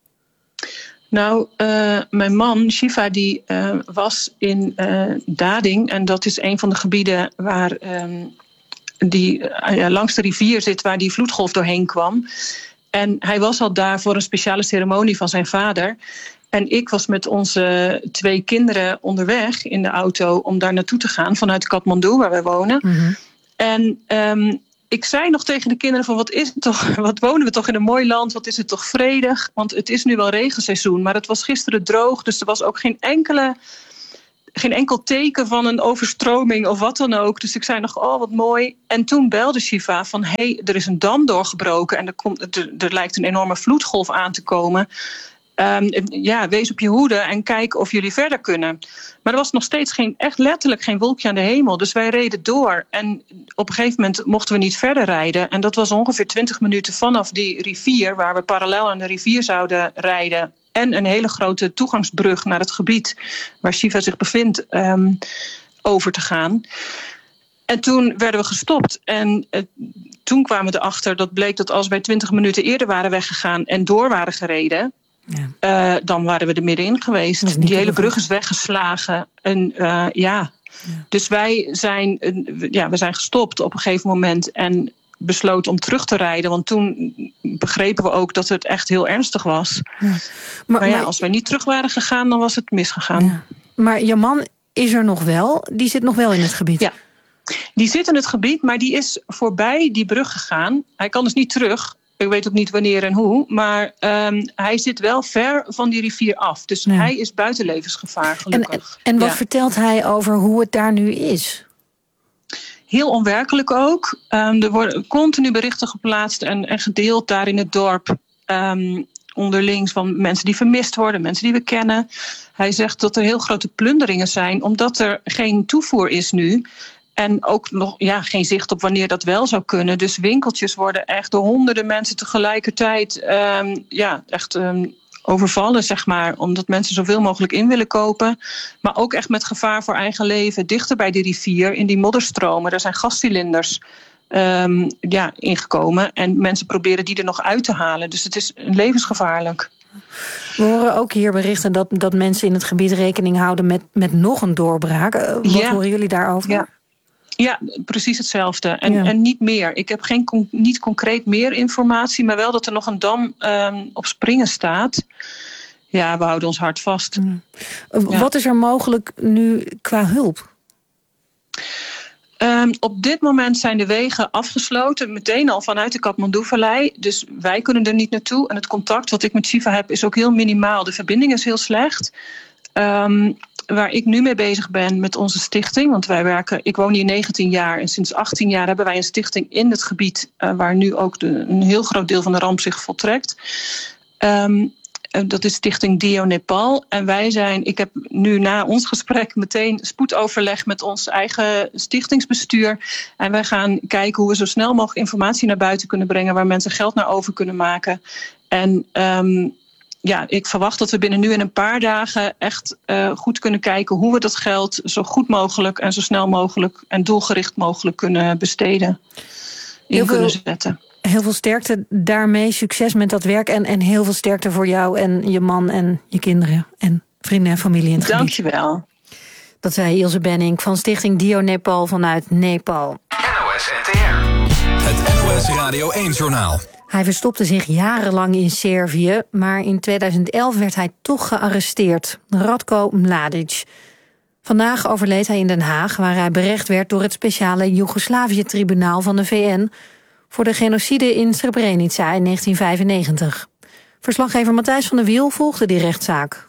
Nou, uh, mijn man, Shiva, die uh, was in uh, Dading. En dat is een van de gebieden waar um, die uh, ja, langs de rivier zit, waar die vloedgolf doorheen kwam. En hij was al daar voor een speciale ceremonie van zijn vader. En ik was met onze twee kinderen onderweg in de auto om daar naartoe te gaan vanuit Kathmandu, waar we wonen. Mm-hmm. En um, ik zei nog tegen de kinderen van wat is het toch, wat wonen we toch in een mooi land, wat is het toch vredig, want het is nu wel regenseizoen, maar het was gisteren droog, dus er was ook geen enkele, geen enkel teken van een overstroming of wat dan ook. Dus ik zei nog, oh wat mooi. En toen belde Shiva van, hé, hey, er is een dam doorgebroken en er, komt, er, er lijkt een enorme vloedgolf aan te komen. Um, ja, wees op je hoede en kijk of jullie verder kunnen. Maar er was nog steeds geen, echt letterlijk geen wolkje aan de hemel. Dus wij reden door. En op een gegeven moment mochten we niet verder rijden. En dat was ongeveer twintig minuten vanaf die rivier, waar we parallel aan de rivier zouden rijden. En een hele grote toegangsbrug naar het gebied waar Shiva zich bevindt, um, over te gaan. En toen werden we gestopt. En uh, toen kwamen we erachter dat bleek dat als wij twintig minuten eerder waren weggegaan en door waren gereden, ja. uh, dan waren we er middenin geweest. Die hele brug is weggeslagen. En uh, ja. ja, dus wij zijn, uh, ja, we zijn gestopt op een gegeven moment en besloten om terug te rijden. Want toen begrepen we ook dat het echt heel ernstig was. Ja. Maar, maar ja, maar, als wij niet terug waren gegaan, dan was het misgegaan. Ja. Maar je man is er nog wel? Die zit nog wel in het gebied? Ja. Die zit in het gebied, maar die is voorbij die brug gegaan. Hij kan dus niet terug. Ik weet ook niet wanneer en hoe. Maar um, hij zit wel ver van die rivier af. Dus ja. hij is buiten levensgevaar, gelukkig. En, en wat ja. vertelt hij over hoe het daar nu is? Heel onwerkelijk ook. Um, er worden continu berichten geplaatst en, en gedeeld daar in het dorp. Um, onderlinks van mensen die vermist worden, mensen die we kennen. Hij zegt dat er heel grote plunderingen zijn, omdat er geen toevoer is nu. En ook nog ja, geen zicht op wanneer dat wel zou kunnen. Dus winkeltjes worden echt door honderden mensen tegelijkertijd um, ja, echt um, overvallen, zeg maar. Omdat mensen zoveel mogelijk in willen kopen. Maar ook echt met gevaar voor eigen leven. Dichter bij die rivier, in die modderstromen. Daar zijn gascilinders um, ja, ingekomen. En mensen proberen die er nog uit te halen. Dus het is levensgevaarlijk. We horen ook hier berichten dat, dat mensen in het gebied rekening houden met, met nog een doorbraak. Uh, wat ja. horen jullie daarover? Ja. Ja, precies hetzelfde. En, ja. en niet meer. Ik heb geen con- niet concreet meer informatie, maar wel dat er nog een dam um, op springen staat. Ja, we houden ons hart vast. Mm. Ja. Wat is er mogelijk nu qua hulp? Um, op dit moment zijn de wegen afgesloten, meteen al vanuit de Kathmandu-vallei. Dus wij kunnen er niet naartoe. En het contact wat ik met Shiva heb is ook heel minimaal. De verbinding is heel slecht. Um, Waar ik nu mee bezig ben met onze stichting. Want wij werken, ik woon hier negentien jaar. En sinds achttien jaar hebben wij een stichting in het gebied. Uh, waar nu ook de, een heel groot deel van de ramp zich voltrekt. Um, uh, dat is Stichting Dio Nepal. En wij zijn, ik heb nu na ons gesprek meteen spoedoverleg met ons eigen stichtingsbestuur. En wij gaan kijken hoe we zo snel mogelijk informatie naar buiten kunnen brengen. Waar mensen geld naar over kunnen maken. En Um, Ja, ik verwacht dat we binnen nu in een paar dagen echt uh, goed kunnen kijken hoe we dat geld zo goed mogelijk en zo snel mogelijk en doelgericht mogelijk kunnen besteden. In heel kunnen veel, zetten. Heel veel sterkte daarmee, succes met dat werk en, en heel veel sterkte voor jou en je man en je kinderen en vrienden en familie in het gebied. Dankjewel. Dat zei Ilse Benning van Stichting Dio Nepal vanuit Nepal. N O S N T R. Het N O S Radio één Journaal. Hij verstopte zich jarenlang in Servië, maar in tweeduizend elf werd hij toch gearresteerd. Ratko Mladic. Vandaag overleed hij in Den Haag, waar hij berecht werd door het speciale Joegoslavië-tribunaal van de V N voor de genocide in Srebrenica in negentien vijfennegentig. Verslaggever Matthijs van der Wiel volgde die rechtszaak.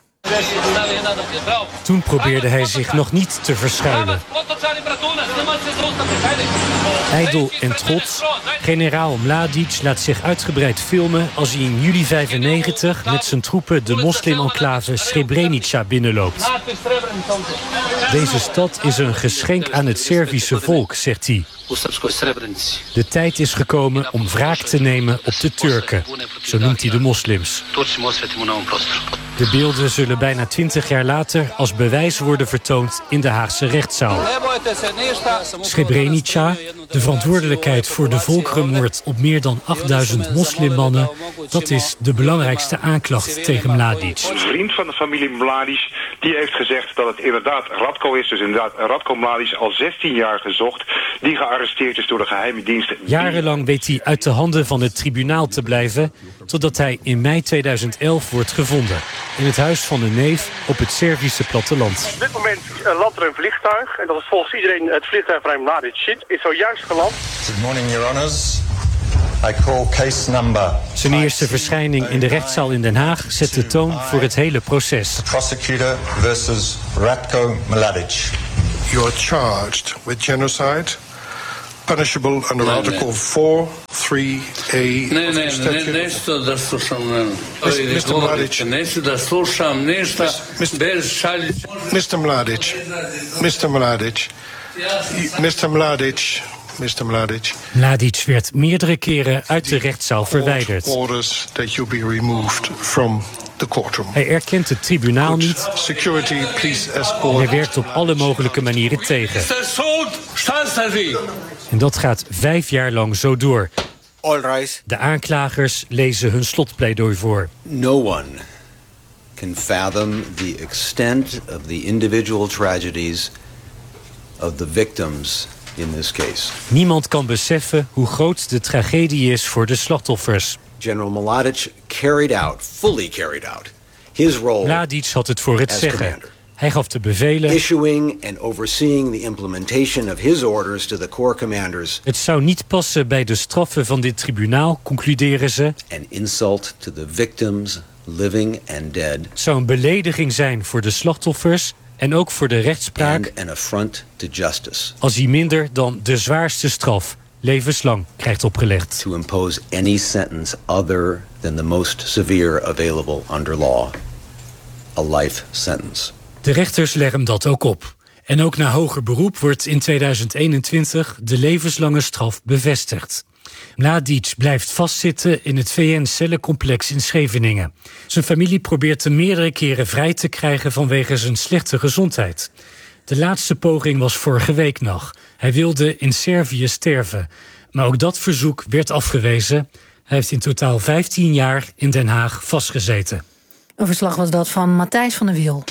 Toen probeerde hij zich nog niet te verschuilen. Ijdel en trots. Generaal Mladic laat zich uitgebreid filmen als hij in juli vijfennegentig met zijn troepen de moslim-enclave Srebrenica binnenloopt. Deze stad is een geschenk aan het Servische volk, zegt hij. De tijd is gekomen om wraak te nemen op de Turken, zo noemt hij de moslims. De beelden zullen bijna twintig jaar later als bewijs worden vertoond in de Haagse rechtszaal. Srebrenica, de verantwoordelijkheid voor de volkerenmoord op meer dan achtduizend moslimmannen, dat is de belangrijkste aanklacht tegen Mladic. Een vriend van de familie Mladic die heeft gezegd dat het inderdaad Radko is, dus inderdaad Radko Mladic, al zestien jaar gezocht, die gearresteerd is door de geheime diensten. Jarenlang weet hij uit de handen van het tribunaal te blijven, totdat hij in mei tweeduizend elf wordt gevonden. In het huis van een neef op het Servische platteland. Op dit moment landt er een vliegtuig. En dat is volgens iedereen het vliegtuig van Mladic shit. Is zojuist geland. Good morning, Your Honors. I call case number. Zijn eerste verschijning in de rechtszaal in Den Haag zet de toon voor het hele proces. Prosecutor versus Radko Mladic. You are charged with genocide. Punishable under nee, Article nee. four, three A. Nee, nee, nee, nešto da slušam. mister Mladic. Nešto da slušam, nešto bez šaljić. mister Mladic. mister Mladic. mister Mladic. mister Mladic. Mladic werd meerdere keren uit de rechtszaal verwijderd. Orders that you be removed from the courtroom. Hij erkent het tribunaal niet. Security, please escort. Hij werkt op alle mogelijke manieren tegen. En dat gaat vijf jaar lang zo door. All right. De aanklagers lezen hun slotpleidooi voor. No one can fathom the extent of the individual tragedies of the victims in this case. Niemand kan beseffen hoe groot de tragedie is voor de slachtoffers. General Mladic carried out, fully carried out, his role. Mladic had het voor het zeggen. Commander. Hij gaf de bevelen. Issuing and overseeing the implementation of his orders to the corps commanders. Het zou niet passen bij de straffen van dit tribunaal, concluderen ze. An insult to the victims, living and dead. Het zou een belediging zijn voor de slachtoffers en ook voor de rechtspraak. And an affront to justice. Als hij minder dan de zwaarste straf, levenslang, krijgt opgelegd. To impose any sentence other than the most severe available under law. A life sentence. De rechters leggen dat ook op. En ook na hoger beroep wordt in tweeduizend eenentwintig de levenslange straf bevestigd. Mladic blijft vastzitten in het V N-cellencomplex in Scheveningen. Zijn familie probeert hem meerdere keren vrij te krijgen vanwege zijn slechte gezondheid. De laatste poging was vorige week nog. Hij wilde in Servië sterven. Maar ook dat verzoek werd afgewezen. Hij heeft in totaal vijftien jaar in Den Haag vastgezeten. Een verslag was dat van Matthijs van der Wiel.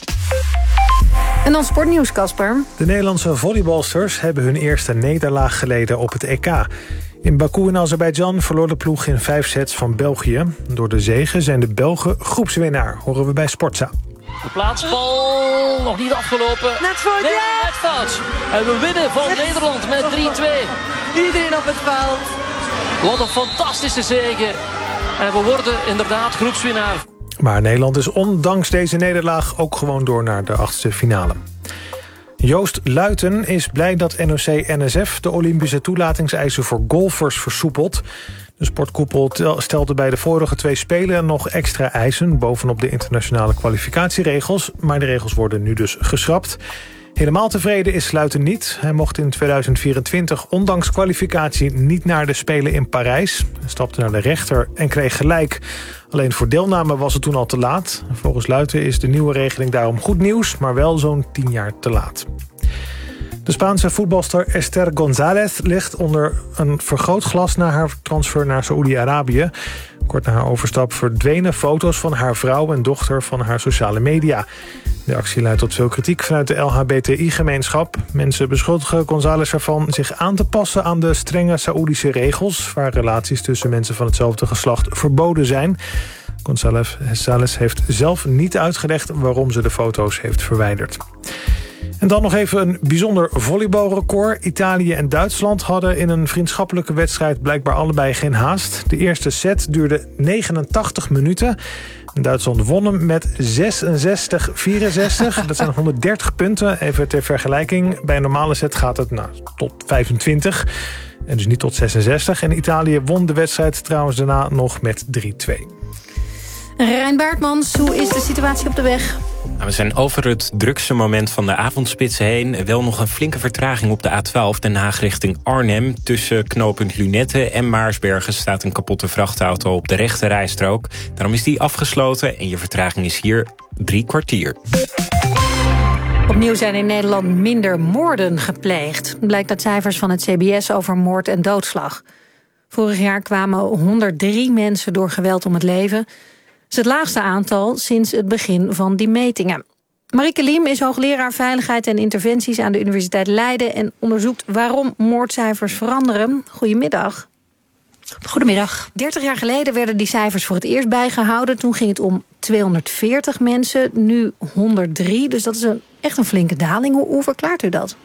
En dan sportnieuws, Casper. De Nederlandse volleybalsters hebben hun eerste nederlaag geleden op het E K. In Baku in Azerbeidzjan verloor de ploeg in vijf sets van België. Door de zege zijn de Belgen groepswinnaar, horen we bij Sportza. De plaatsbal nog niet afgelopen. Net fout, nee, ja. net fout. En we winnen van yes. Nederland met drie twee. Iedereen op het veld. Wat een fantastische zege. En we worden inderdaad groepswinnaar. Maar Nederland is ondanks deze nederlaag ook gewoon door naar de achtste finale. Joost Luiten is blij dat N O C N S F de Olympische toelatingseisen voor golfers versoepelt. De sportkoepel stelde bij de vorige twee Spelen nog extra eisen bovenop de internationale kwalificatieregels, maar de regels worden nu dus geschrapt. Helemaal tevreden is Luiten niet. Hij mocht in tweeduizend vierentwintig ondanks kwalificatie niet naar de Spelen in Parijs. Hij stapte naar de rechter en kreeg gelijk. Alleen voor deelname was het toen al te laat. Volgens Luiten is de nieuwe regeling daarom goed nieuws, maar wel zo'n tien jaar te laat. De Spaanse voetbalster Esther González ligt onder een vergrootglas na haar transfer naar Saoedi-Arabië. Kort na haar overstap verdwenen foto's van haar vrouw en dochter van haar sociale media. De actie leidt tot veel kritiek vanuit de L H B T I-gemeenschap. Mensen beschuldigen González ervan zich aan te passen aan de strenge Saoedische regels, waar relaties tussen mensen van hetzelfde geslacht verboden zijn. González heeft zelf niet uitgelegd waarom ze de foto's heeft verwijderd. En dan nog even een bijzonder volleybalrecord. Italië en Duitsland hadden in een vriendschappelijke wedstrijd blijkbaar allebei geen haast. De eerste set duurde negenentachtig minuten. Duitsland won hem met zesenzestig vierenzestig. Dat zijn honderddertig punten. Even ter vergelijking. Bij een normale set gaat het nou, tot vijfentwintig. En dus niet tot zesenzestig. En Italië won de wedstrijd trouwens daarna nog met drie twee. Rijn Baartmans, hoe is de situatie op de weg? Nou, we zijn over het drukste moment van de avondspits heen. Wel nog een flinke vertraging op de A twaalf Den Haag richting Arnhem. Tussen knooppunt Lunette en Maarsbergen staat een kapotte vrachtauto op de rechte rijstrook. Daarom is die afgesloten en je vertraging is hier drie kwartier. Opnieuw zijn in Nederland minder moorden gepleegd. Blijkt uit cijfers van het C B S over moord en doodslag. Vorig jaar kwamen honderddrie mensen door geweld om het leven. Dat is het laagste aantal sinds het begin van die metingen. Marieke Liem is hoogleraar Veiligheid en Interventies aan de Universiteit Leiden en onderzoekt waarom moordcijfers veranderen. Goedemiddag. Goedemiddag. dertig jaar geleden werden die cijfers voor het eerst bijgehouden. Toen ging het om tweehonderdveertig mensen, nu honderddrie. Dus dat is een, echt een flinke daling. Hoe, hoe verklaart u dat?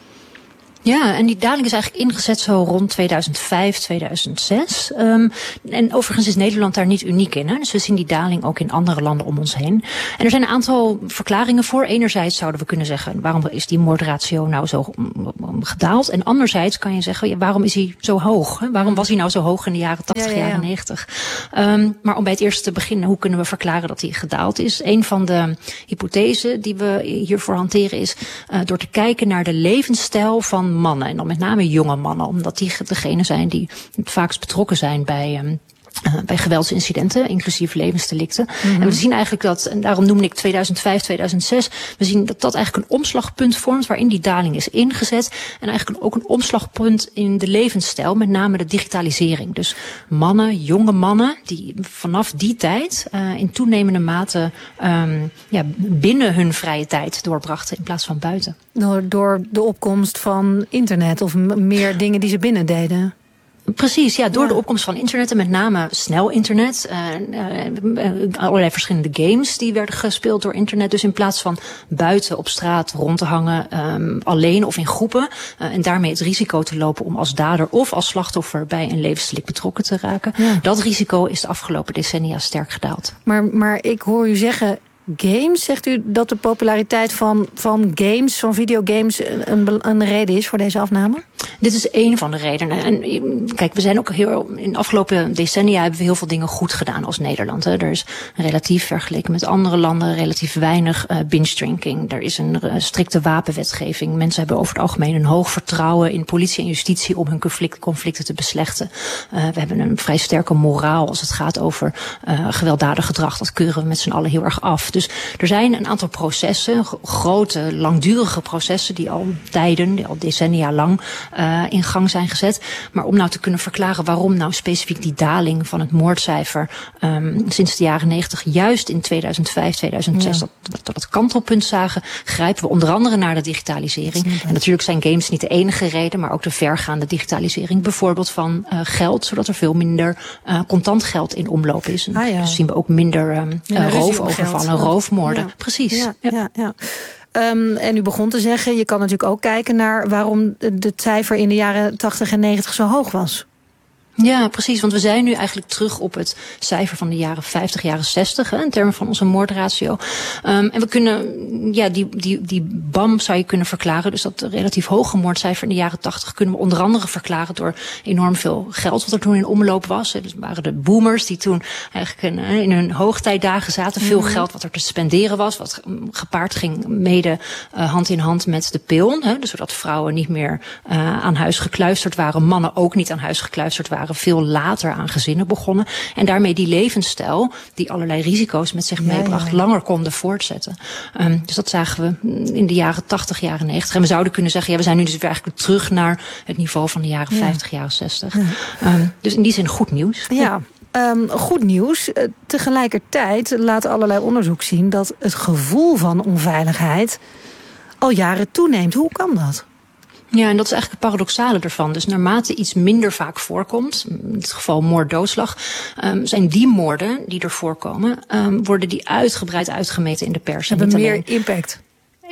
Ja, en die daling is eigenlijk ingezet zo rond tweeduizend vijf, tweeduizend zes. Um, en overigens is Nederland daar niet uniek in. Hè? Dus we zien die daling ook in andere landen om ons heen. En er zijn een aantal verklaringen voor. Enerzijds zouden we kunnen zeggen, waarom is die moordratio nou zo gedaald? En anderzijds kan je zeggen, ja, waarom is hij zo hoog? Hè? Waarom was hij nou zo hoog in de jaren tachtig, ja, ja, ja. jaren negentig? Um, maar om bij het eerste te beginnen, hoe kunnen we verklaren dat hij gedaald is? Een van de hypothesen die we hiervoor hanteren is uh, door te kijken naar de levensstijl van mannen. En dan met name jonge mannen, omdat die degene zijn die het vaakst betrokken zijn bij Um, Uh, bij geweldsincidenten, inclusief levensdelicten. Mm-hmm. En we zien eigenlijk dat, en daarom noemde ik tweeduizend vijf, tweeduizend zes... we zien dat dat eigenlijk een omslagpunt vormt waarin die daling is ingezet. En eigenlijk ook een omslagpunt in de levensstijl, met name de digitalisering. Dus mannen, jonge mannen, die vanaf die tijd uh, in toenemende mate um, ja, binnen hun vrije tijd doorbrachten in plaats van buiten. Door, door de opkomst van internet of m- meer dingen die ze binnen deden? Precies, ja, door ja. de opkomst van internet en met name snel internet. Uh, uh, allerlei verschillende games die werden gespeeld door internet. Dus in plaats van buiten op straat rond te hangen, um, alleen of in groepen. Uh, en daarmee het risico te lopen om als dader of als slachtoffer bij een levensdelict betrokken te raken. Ja. Dat risico is de afgelopen decennia sterk gedaald. Maar, maar ik hoor u zeggen, games, zegt u dat de populariteit van, van games, van videogames, een, een reden is voor deze afname? Dit is één van de redenen. En kijk, we zijn ook heel, in de afgelopen decennia hebben we heel veel dingen goed gedaan als Nederland. Hè. Er is relatief vergeleken met andere landen relatief weinig uh, binge drinking. Er is een uh, strikte wapenwetgeving. Mensen hebben over het algemeen een hoog vertrouwen in politie en justitie om hun conflict, conflicten te beslechten. Uh, we hebben een vrij sterke moraal als het gaat over uh, gewelddadig gedrag. Dat keuren we met z'n allen heel erg af. Dus er zijn een aantal processen, grote, langdurige processen die al tijden, die al decennia lang Uh, in gang zijn gezet. Maar om nou te kunnen verklaren waarom nou specifiek die daling van het moordcijfer um, sinds de jaren negentig, juist in tweeduizend vijf, tweeduizend zes, ja. dat, dat het kantelpunt zagen, grijpen we onder andere naar de digitalisering. En natuurlijk zijn games niet de enige reden, maar ook de vergaande digitalisering, bijvoorbeeld van uh, geld, zodat er veel minder uh, contant geld in omloop is. En ah, ja. Dus zien we ook minder um, ja, uh, roofovervallen, roofmoorden. Ja. Precies. Ja, ja. Ja, ja. Um, en u begon te zeggen, je kan natuurlijk ook kijken naar waarom het cijfer in de jaren tachtig en negentig zo hoog was. Ja, precies, want we zijn nu eigenlijk terug op het cijfer van de jaren vijftig, jaren zestig, hè, in termen van onze moordratio. Um, en we kunnen, ja, die, die, die B A M zou je kunnen verklaren, dus dat relatief hoge moordcijfer in de jaren tachtig kunnen we onder andere verklaren door enorm veel geld wat er toen in omloop was. Dus het waren de boomers die toen eigenlijk in, in hun hoogtijdagen zaten, veel mm-hmm. geld wat er te spenderen was, wat gepaard ging mede uh, hand in hand met de pil, hè, dus zodat vrouwen niet meer uh, aan huis gekluisterd waren, mannen ook niet aan huis gekluisterd waren, veel later aan gezinnen begonnen. En daarmee die levensstijl, die allerlei risico's met zich meebracht, ja, ja. langer konden voortzetten. Um, dus dat zagen we in de jaren tachtig, jaren negentig. En we zouden kunnen zeggen, ja, we zijn nu dus weer eigenlijk terug naar het niveau van de jaren ja. vijftig, jaren zestig. Ja. Um, dus in die zin goed nieuws. Ja. Um, goed nieuws. Uh, tegelijkertijd laat allerlei onderzoek zien dat het gevoel van onveiligheid al jaren toeneemt. Hoe kan dat? Ja, en dat is eigenlijk het paradoxale ervan. Dus naarmate iets minder vaak voorkomt, in dit geval moord-doodslag, um, zijn die moorden die er voorkomen, um, worden die uitgebreid uitgemeten in de pers. Hebben meer impact.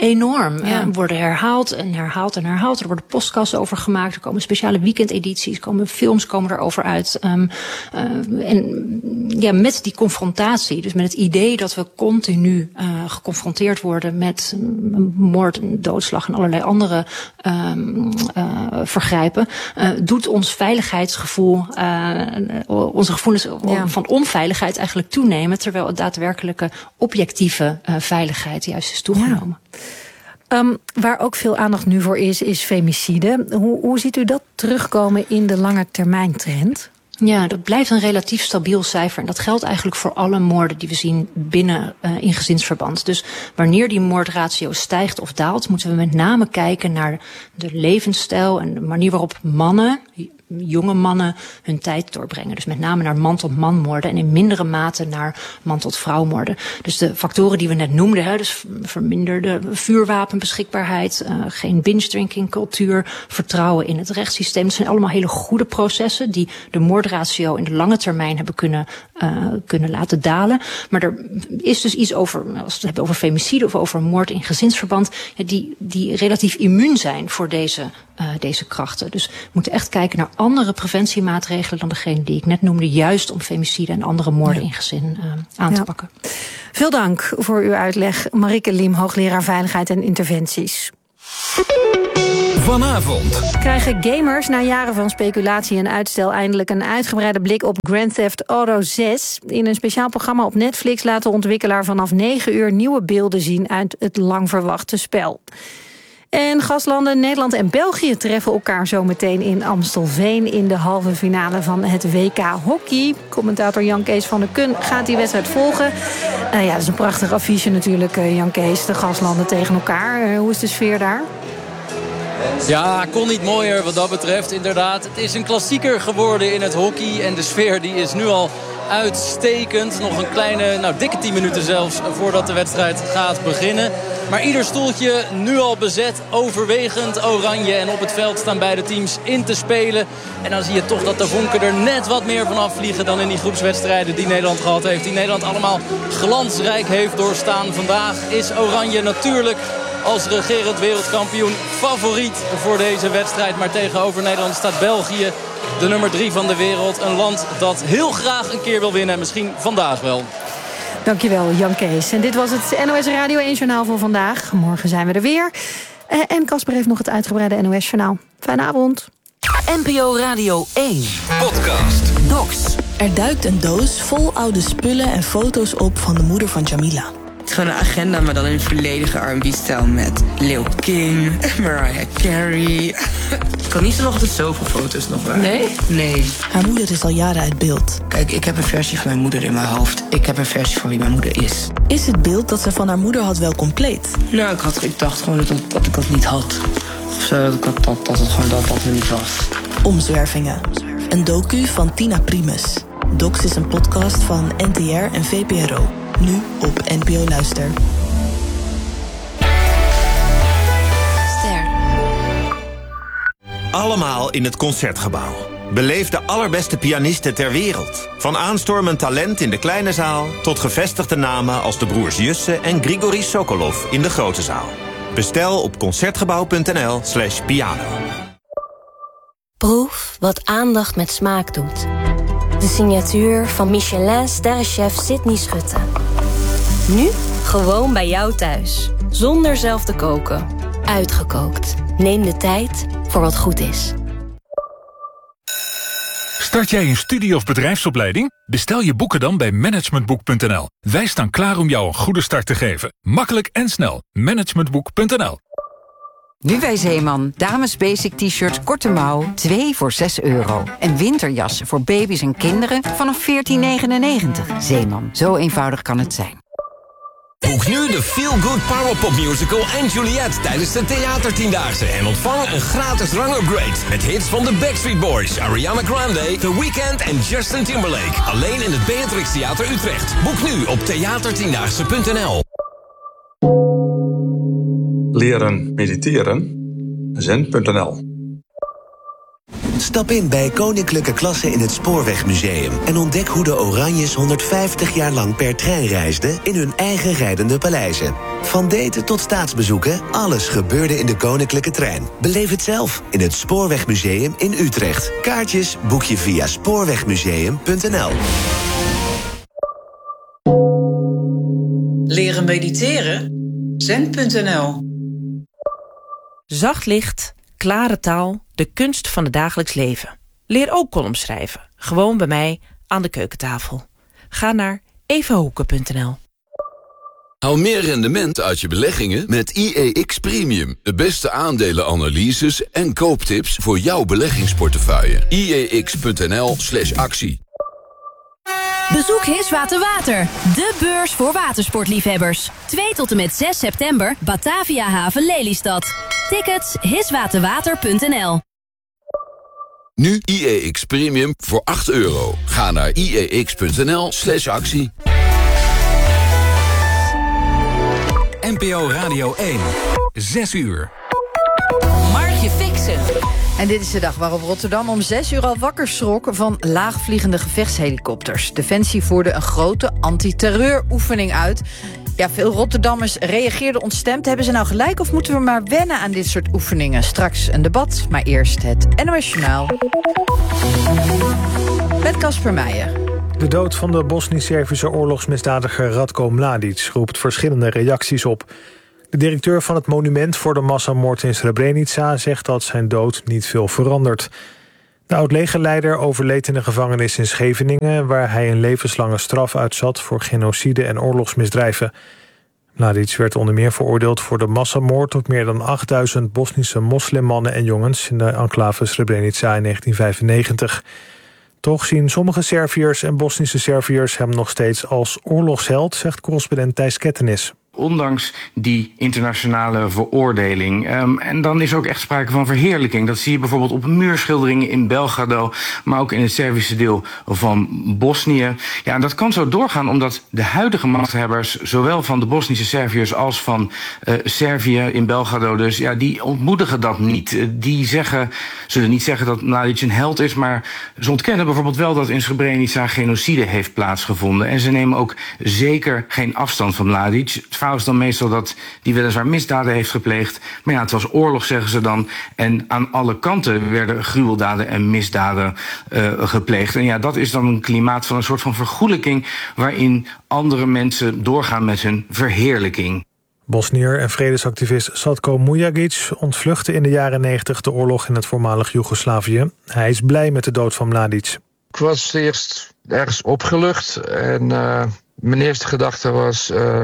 enorm. Ja. Uh, worden herhaald en herhaald en herhaald. Er worden podcasts over gemaakt. Er komen speciale weekendedities. Er komen films komen erover uit. Um, uh, en ja, met die confrontatie, dus met het idee dat we continu uh, geconfronteerd worden met um, moord en doodslag en allerlei andere um, uh, vergrijpen, uh, doet ons veiligheidsgevoel, uh, onze gevoelens ja. van onveiligheid eigenlijk toenemen, terwijl het daadwerkelijke objectieve uh, veiligheid juist is toegenomen. Ja. Um, waar ook veel aandacht nu voor is, is femicide. Hoe, hoe ziet u dat terugkomen in de lange termijn trend? Ja, dat blijft een relatief stabiel cijfer. En dat geldt eigenlijk voor alle moorden die we zien binnen uh, in gezinsverband. Dus wanneer die moordratio stijgt of daalt, moeten we met name kijken naar de levensstijl en de manier waarop mannen, jonge mannen, hun tijd doorbrengen. Dus met name naar man-tot-man moorden en in mindere mate naar man-tot-vrouw moorden. Dus de factoren die we net noemden, hè, dus verminderde vuurwapenbeschikbaarheid, uh, geen binge-drinking cultuur, vertrouwen in het rechtssysteem. Dat zijn allemaal hele goede processen die de moordratio in de lange termijn hebben kunnen, uh, kunnen laten dalen. Maar er is dus iets over, als we het hebben over femicide of over moord in gezinsverband, ja, die, die relatief immuun zijn voor deze, uh, deze krachten. Dus we moeten echt kijken naar andere preventiemaatregelen dan degene die ik net noemde, juist om femicide en andere moorden ja. in gezin uh, aan ja. te pakken. Veel dank voor uw uitleg, Marieke Liem, hoogleraar Veiligheid en Interventies. Vanavond krijgen gamers na jaren van speculatie en uitstel eindelijk een uitgebreide blik op Grand Theft Auto zes. In een speciaal programma op Netflix laat de ontwikkelaar vanaf negen uur nieuwe beelden zien uit het lang verwachte spel. En gastlanden Nederland en België treffen elkaar zometeen in Amstelveen in de halve finale van het W K Hockey. Commentator Jan Kees van der Kun gaat die wedstrijd volgen. Uh, ja, dat is een prachtig affiche natuurlijk, uh, Jan Kees. De gastlanden tegen elkaar. Uh, hoe is de sfeer daar? Ja, kon niet mooier wat dat betreft, inderdaad. Het is een klassieker geworden in het hockey en de sfeer die is nu al uitstekend. Nog een kleine, nou dikke tien minuten zelfs voordat de wedstrijd gaat beginnen. Maar ieder stoeltje nu al bezet, overwegend oranje. En op het veld staan beide teams in te spelen. En dan zie je toch dat de vonken er net wat meer vanaf vliegen dan in die groepswedstrijden die Nederland gehad heeft. Die Nederland allemaal glansrijk heeft doorstaan. Vandaag is oranje natuurlijk als regerend wereldkampioen favoriet voor deze wedstrijd. Maar tegenover Nederland staat België, de nummer drie van de wereld. Een land dat heel graag een keer wil winnen. Misschien vandaag wel. Dankjewel, Jan Kees. En dit was het N O S Radio één Journaal voor vandaag. Morgen zijn we er weer. En Casper heeft nog het uitgebreide N O S Journaal. Fijne avond. N P O Radio één. Podcast. Docs. Er duikt een doos vol oude spullen en foto's op van de moeder van Jamila. Het is gewoon een agenda, maar dan in volledige R en B-stijl met Lil King, Mariah Carey. Ik kan niet zo nog de zoveel foto's nog waar. Nee? Nee. Haar moeder is al jaren uit beeld. Kijk, ik heb een versie van mijn moeder in mijn hoofd. Ik heb een versie van wie mijn moeder is. Is het beeld dat ze van haar moeder had wel compleet? Nou, ik, had, ik dacht gewoon dat, dat ik dat niet had. Of zo, dat, dat, dat, dat het gewoon dat dat er niet was. Omzwervingen. Een docu van Tina Primus. Docs is een podcast van N T R en V P R O. Nu op N P O Luister. Ster. Allemaal in het Concertgebouw. Beleef de allerbeste pianisten ter wereld. Van aanstormend talent in de kleine zaal tot gevestigde namen als de broers Jussen en Grigori Sokolov in de grote zaal. Bestel op concertgebouw punt n l slash piano. Proef wat aandacht met smaak doet. De signatuur van Michelin-sterrenchef Sydney Schutte. Nu gewoon bij jou thuis. Zonder zelf te koken. Uitgekookt. Neem de tijd voor wat goed is. Start jij een studie- of bedrijfsopleiding? Bestel je boeken dan bij managementboek punt n l. Wij staan klaar om jou een goede start te geven. Makkelijk en snel. managementboek punt n l. Nu bij Zeeman. Dames basic t-shirts korte mouw, twee voor zes euro. En winterjassen voor baby's en kinderen vanaf veertien negenennegentig. Zeeman, zo eenvoudig kan het zijn. Boek nu de Feel Good Powerpop Musical en Juliet tijdens de Theatertiendaagse. En ontvang een gratis rangupgrade met hits van de Backstreet Boys, Ariana Grande, The Weeknd en Justin Timberlake. Alleen in het Beatrix Theater Utrecht. Boek nu op theatertiendaagse punt n l. Leren mediteren. zen punt n l Stap in bij Koninklijke Klasse in het Spoorwegmuseum en ontdek hoe de Oranjes honderdvijftig jaar lang per trein reisden in hun eigen rijdende paleizen. Van daten tot staatsbezoeken, alles gebeurde in de Koninklijke Trein. Beleef het zelf in het Spoorwegmuseum in Utrecht. Kaartjes boek je via spoorwegmuseum punt n l. Leren mediteren? zen punt n l. Zacht licht, klare taal, de kunst van het dagelijks leven. Leer ook columns schrijven, gewoon bij mij aan de keukentafel. Ga naar evahoeken punt n l. Haal meer rendement uit je beleggingen met I E X Premium. De beste aandelenanalyses en kooptips voor jouw beleggingsportefeuille. I E X punt n l slash actie. Bezoek Hiswater Water, de beurs voor watersportliefhebbers. twee tot en met zes september, Batavia Haven Lelystad. Tickets hiswaterwater punt n l. Nu I E X Premium voor acht euro. Ga naar I E X punt n l slash actie. N P O Radio één. Zes uur. Margje Fixen. En dit is de dag waarop Rotterdam om zes uur al wakker schrok van laagvliegende gevechtshelikopters. Defensie voerde een grote antiterreuroefening uit. Ja, veel Rotterdammers reageerden ontstemd. Hebben ze nou gelijk of moeten we maar wennen aan dit soort oefeningen? Straks een debat, maar eerst het N O S Journaal. Met Casper Meijer. De dood van de Bosnisch-Servische oorlogsmisdadiger Ratko Mladic roept verschillende reacties op. De directeur van het monument voor de massamoord in Srebrenica zegt dat zijn dood niet veel verandert. De oud-legerleider overleed in de gevangenis in Scheveningen, waar hij een levenslange straf uitzat voor genocide en oorlogsmisdrijven. Mladic werd onder meer veroordeeld voor de massamoord op meer dan achtduizend Bosnische moslimmannen en jongens in de enclave Srebrenica in negentien vijfennegentig. Toch zien sommige Serviërs en Bosnische Serviërs hem nog steeds als oorlogsheld, zegt correspondent Thijs Kettenis. Ondanks die internationale veroordeling. Um, en dan is ook echt sprake van verheerlijking. Dat zie je bijvoorbeeld op muurschilderingen in Belgrado, maar ook in het Servische deel van Bosnië. Ja, en dat kan zo doorgaan omdat de huidige machthebbers, zowel van de Bosnische Serviërs als van uh, Servië in Belgrado, dus ja, die ontmoedigen dat niet. Uh, die zeggen, zullen niet zeggen dat Mladic een held is, maar ze ontkennen bijvoorbeeld wel dat in Srebrenica genocide heeft plaatsgevonden. En ze nemen ook zeker geen afstand van Mladic. Het verhaal is dan meestal dat die weliswaar misdaden heeft gepleegd, maar ja, het was oorlog, zeggen ze dan. En aan alle kanten werden gruweldaden en misdaden uh, gepleegd. En ja, dat is dan een klimaat van een soort van vergoelijking waarin andere mensen doorgaan met hun verheerlijking. Bosniër en vredesactivist Satko Mujagic ontvluchtte in de jaren negentig de oorlog in het voormalig Joegoslavië. Hij is blij met de dood van Mladic. Ik was eerst ergens opgelucht en uh, mijn eerste gedachte was uh,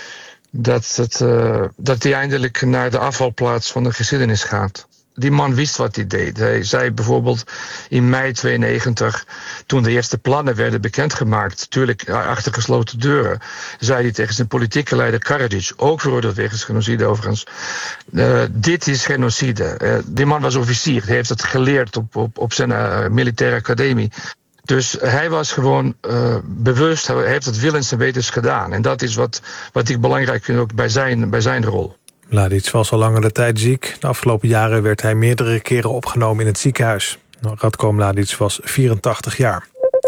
dat, het, uh, dat hij eindelijk naar de afvalplaats van de geschiedenis gaat. Die man wist wat hij deed. Hij zei bijvoorbeeld in mei tweeënnegentig, toen de eerste plannen werden bekendgemaakt, natuurlijk achter gesloten deuren, zei hij tegen zijn politieke leider Karadzic, ook veroordeeld wegens genocide overigens, uh, dit is genocide. Uh, die man was officier, hij heeft het geleerd op, op, op zijn uh, militaire academie. Dus hij was gewoon uh, bewust, hij heeft het willens en wetens gedaan. En dat is wat, wat ik belangrijk vind ook bij zijn, bij zijn rol. Mladic was al langere tijd ziek. De afgelopen jaren werd hij meerdere keren opgenomen in het ziekenhuis. Ratko Mladic was vierentachtig jaar.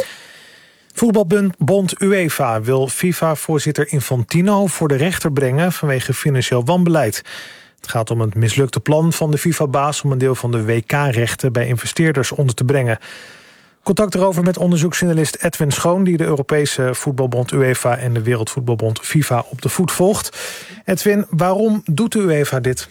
Voetbalbond UEFA wil FIFA-voorzitter Infantino voor de rechter brengen vanwege financieel wanbeleid. Het gaat om het mislukte plan van de FIFA-baas om een deel van de W K-rechten bij investeerders onder te brengen. Contact erover met onderzoeksjournalist Edwin Schoon, die de Europese voetbalbond UEFA en de Wereldvoetbalbond FIFA op de voet volgt. Edwin, waarom doet de UEFA dit?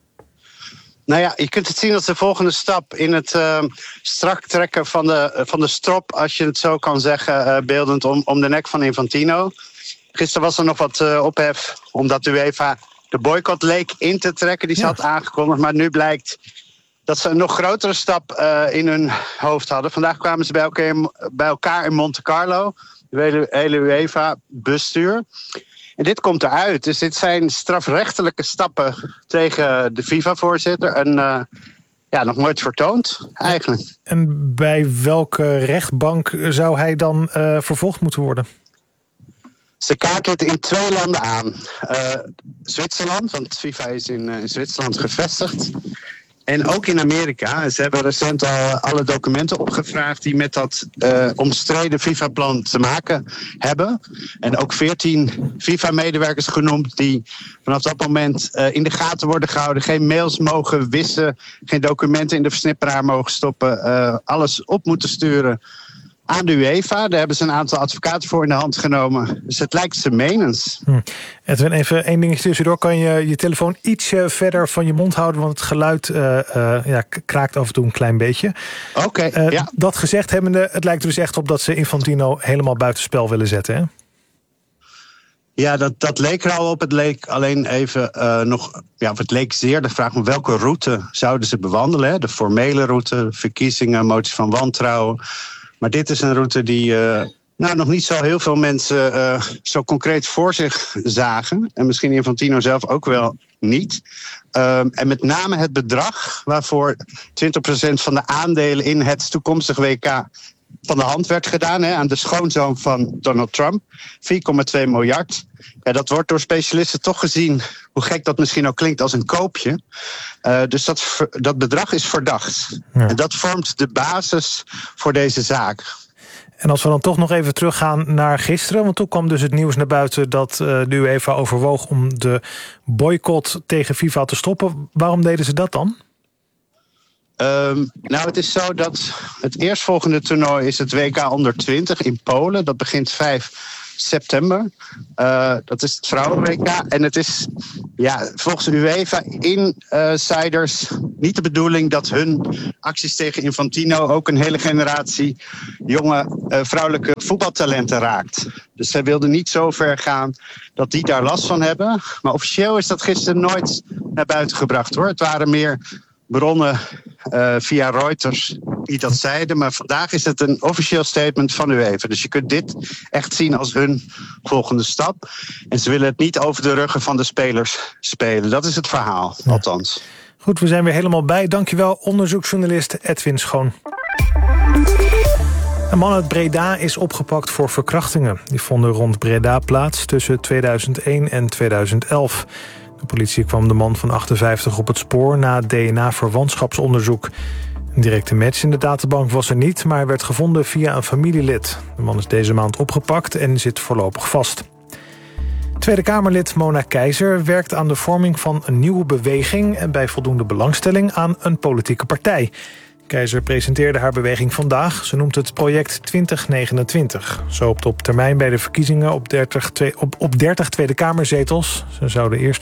Nou ja, je kunt het zien als de volgende stap in het uh, strak trekken van de, uh, van de strop, als je het zo kan zeggen, uh, beeldend om, om de nek van Infantino. Gisteren was er nog wat uh, ophef, omdat de UEFA de boycott leek in te trekken. Die ze ja. had aangekondigd, maar nu blijkt dat ze een nog grotere stap uh, in hun hoofd hadden. Vandaag kwamen ze bij elkaar in, bij elkaar in Monte Carlo, de hele, hele UEFA-bestuur. En dit komt eruit. Dus dit zijn strafrechtelijke stappen tegen de FIFA-voorzitter. En uh, ja, nog nooit vertoond, eigenlijk. En bij welke rechtbank zou hij dan uh, vervolgd moeten worden? Ze kaarten het in twee landen aan. Uh, Zwitserland, want FIFA is in, uh, in Zwitserland gevestigd. En ook in Amerika. Ze hebben recent al alle documenten opgevraagd die met dat uh, omstreden FIFA-plan te maken hebben. En ook veertien FIFA-medewerkers genoemd die vanaf dat moment uh, in de gaten worden gehouden. Geen mails mogen wissen, geen documenten in de versnipperaar mogen stoppen. Uh, alles op moeten sturen aan de UEFA. Daar hebben ze een aantal advocaten voor in de hand genomen. Dus het lijkt ze menens. Hm. Edwin, even één dingetje tussendoor. Kan je je telefoon ietsje verder van je mond houden? Want het geluid uh, uh, ja, kraakt af en toe een klein beetje. Oké, okay, uh, ja. Dat gezegd hebbende, het lijkt er dus echt op dat ze Infantino helemaal buitenspel willen zetten, hè? Ja, dat, dat leek er al op. Het leek alleen even uh, nog... Ja, het leek zeer de vraag om welke route zouden ze bewandelen. Hè? De formele route, verkiezingen, moties van wantrouwen. Maar dit is een route die uh, nou, nog niet zo heel veel mensen uh, zo concreet voor zich zagen. En misschien Infantino zelf ook wel niet. Uh, en met name het bedrag waarvoor twintig procent van de aandelen in het toekomstige W K van de hand werd gedaan, hè, aan de schoonzoon van Donald Trump. vier komma twee miljard. Ja, dat wordt door specialisten toch gezien, hoe gek dat misschien ook klinkt, als een koopje. Uh, dus dat, dat bedrag is verdacht. Ja. En dat vormt de basis voor deze zaak. En als we dan toch nog even teruggaan naar gisteren, want toen kwam dus het nieuws naar buiten dat uh, de UEFA overwoog om de boycott tegen FIFA te stoppen. Waarom deden ze dat dan? Um, nou, het is zo dat het eerstvolgende toernooi is het W K onder twintig in Polen. Dat begint vijf september. Uh, dat is het vrouwen-W K. En het is ja, volgens de UEFA insiders niet de bedoeling dat hun acties tegen Infantino ook een hele generatie jonge uh, vrouwelijke voetbaltalenten raakt. Dus zij wilden niet zo ver gaan dat die daar last van hebben. Maar officieel is dat gisteren nooit naar buiten gebracht, hoor. Het waren meer bronnen uh, via Reuters die dat zeiden. Maar vandaag is het een officieel statement van UEFA. Dus je kunt dit echt zien als hun volgende stap. En ze willen het niet over de ruggen van de spelers spelen. Dat is het verhaal, ja. Althans. Goed, we zijn weer helemaal bij. Dankjewel, onderzoeksjournalist Edwin Schoon. Een man uit Breda is opgepakt voor verkrachtingen. Die vonden rond Breda plaats tussen tweeduizend één en tweeduizend elf. De politie kwam de man van achtenvijftig op het spoor na D N A-verwantschapsonderzoek. Een directe match in de databank was er niet, maar werd gevonden via een familielid. De man is deze maand opgepakt en zit voorlopig vast. Tweede Kamerlid Mona Keizer werkt aan de vorming van een nieuwe beweging en bij voldoende belangstelling aan een politieke partij. Keizer presenteerde haar beweging vandaag. Ze noemt het project twintig negenentwintig. Ze hoopt op termijn bij de verkiezingen op dertig, op, op dertig Tweede Kamerzetels. Ze zou de eerste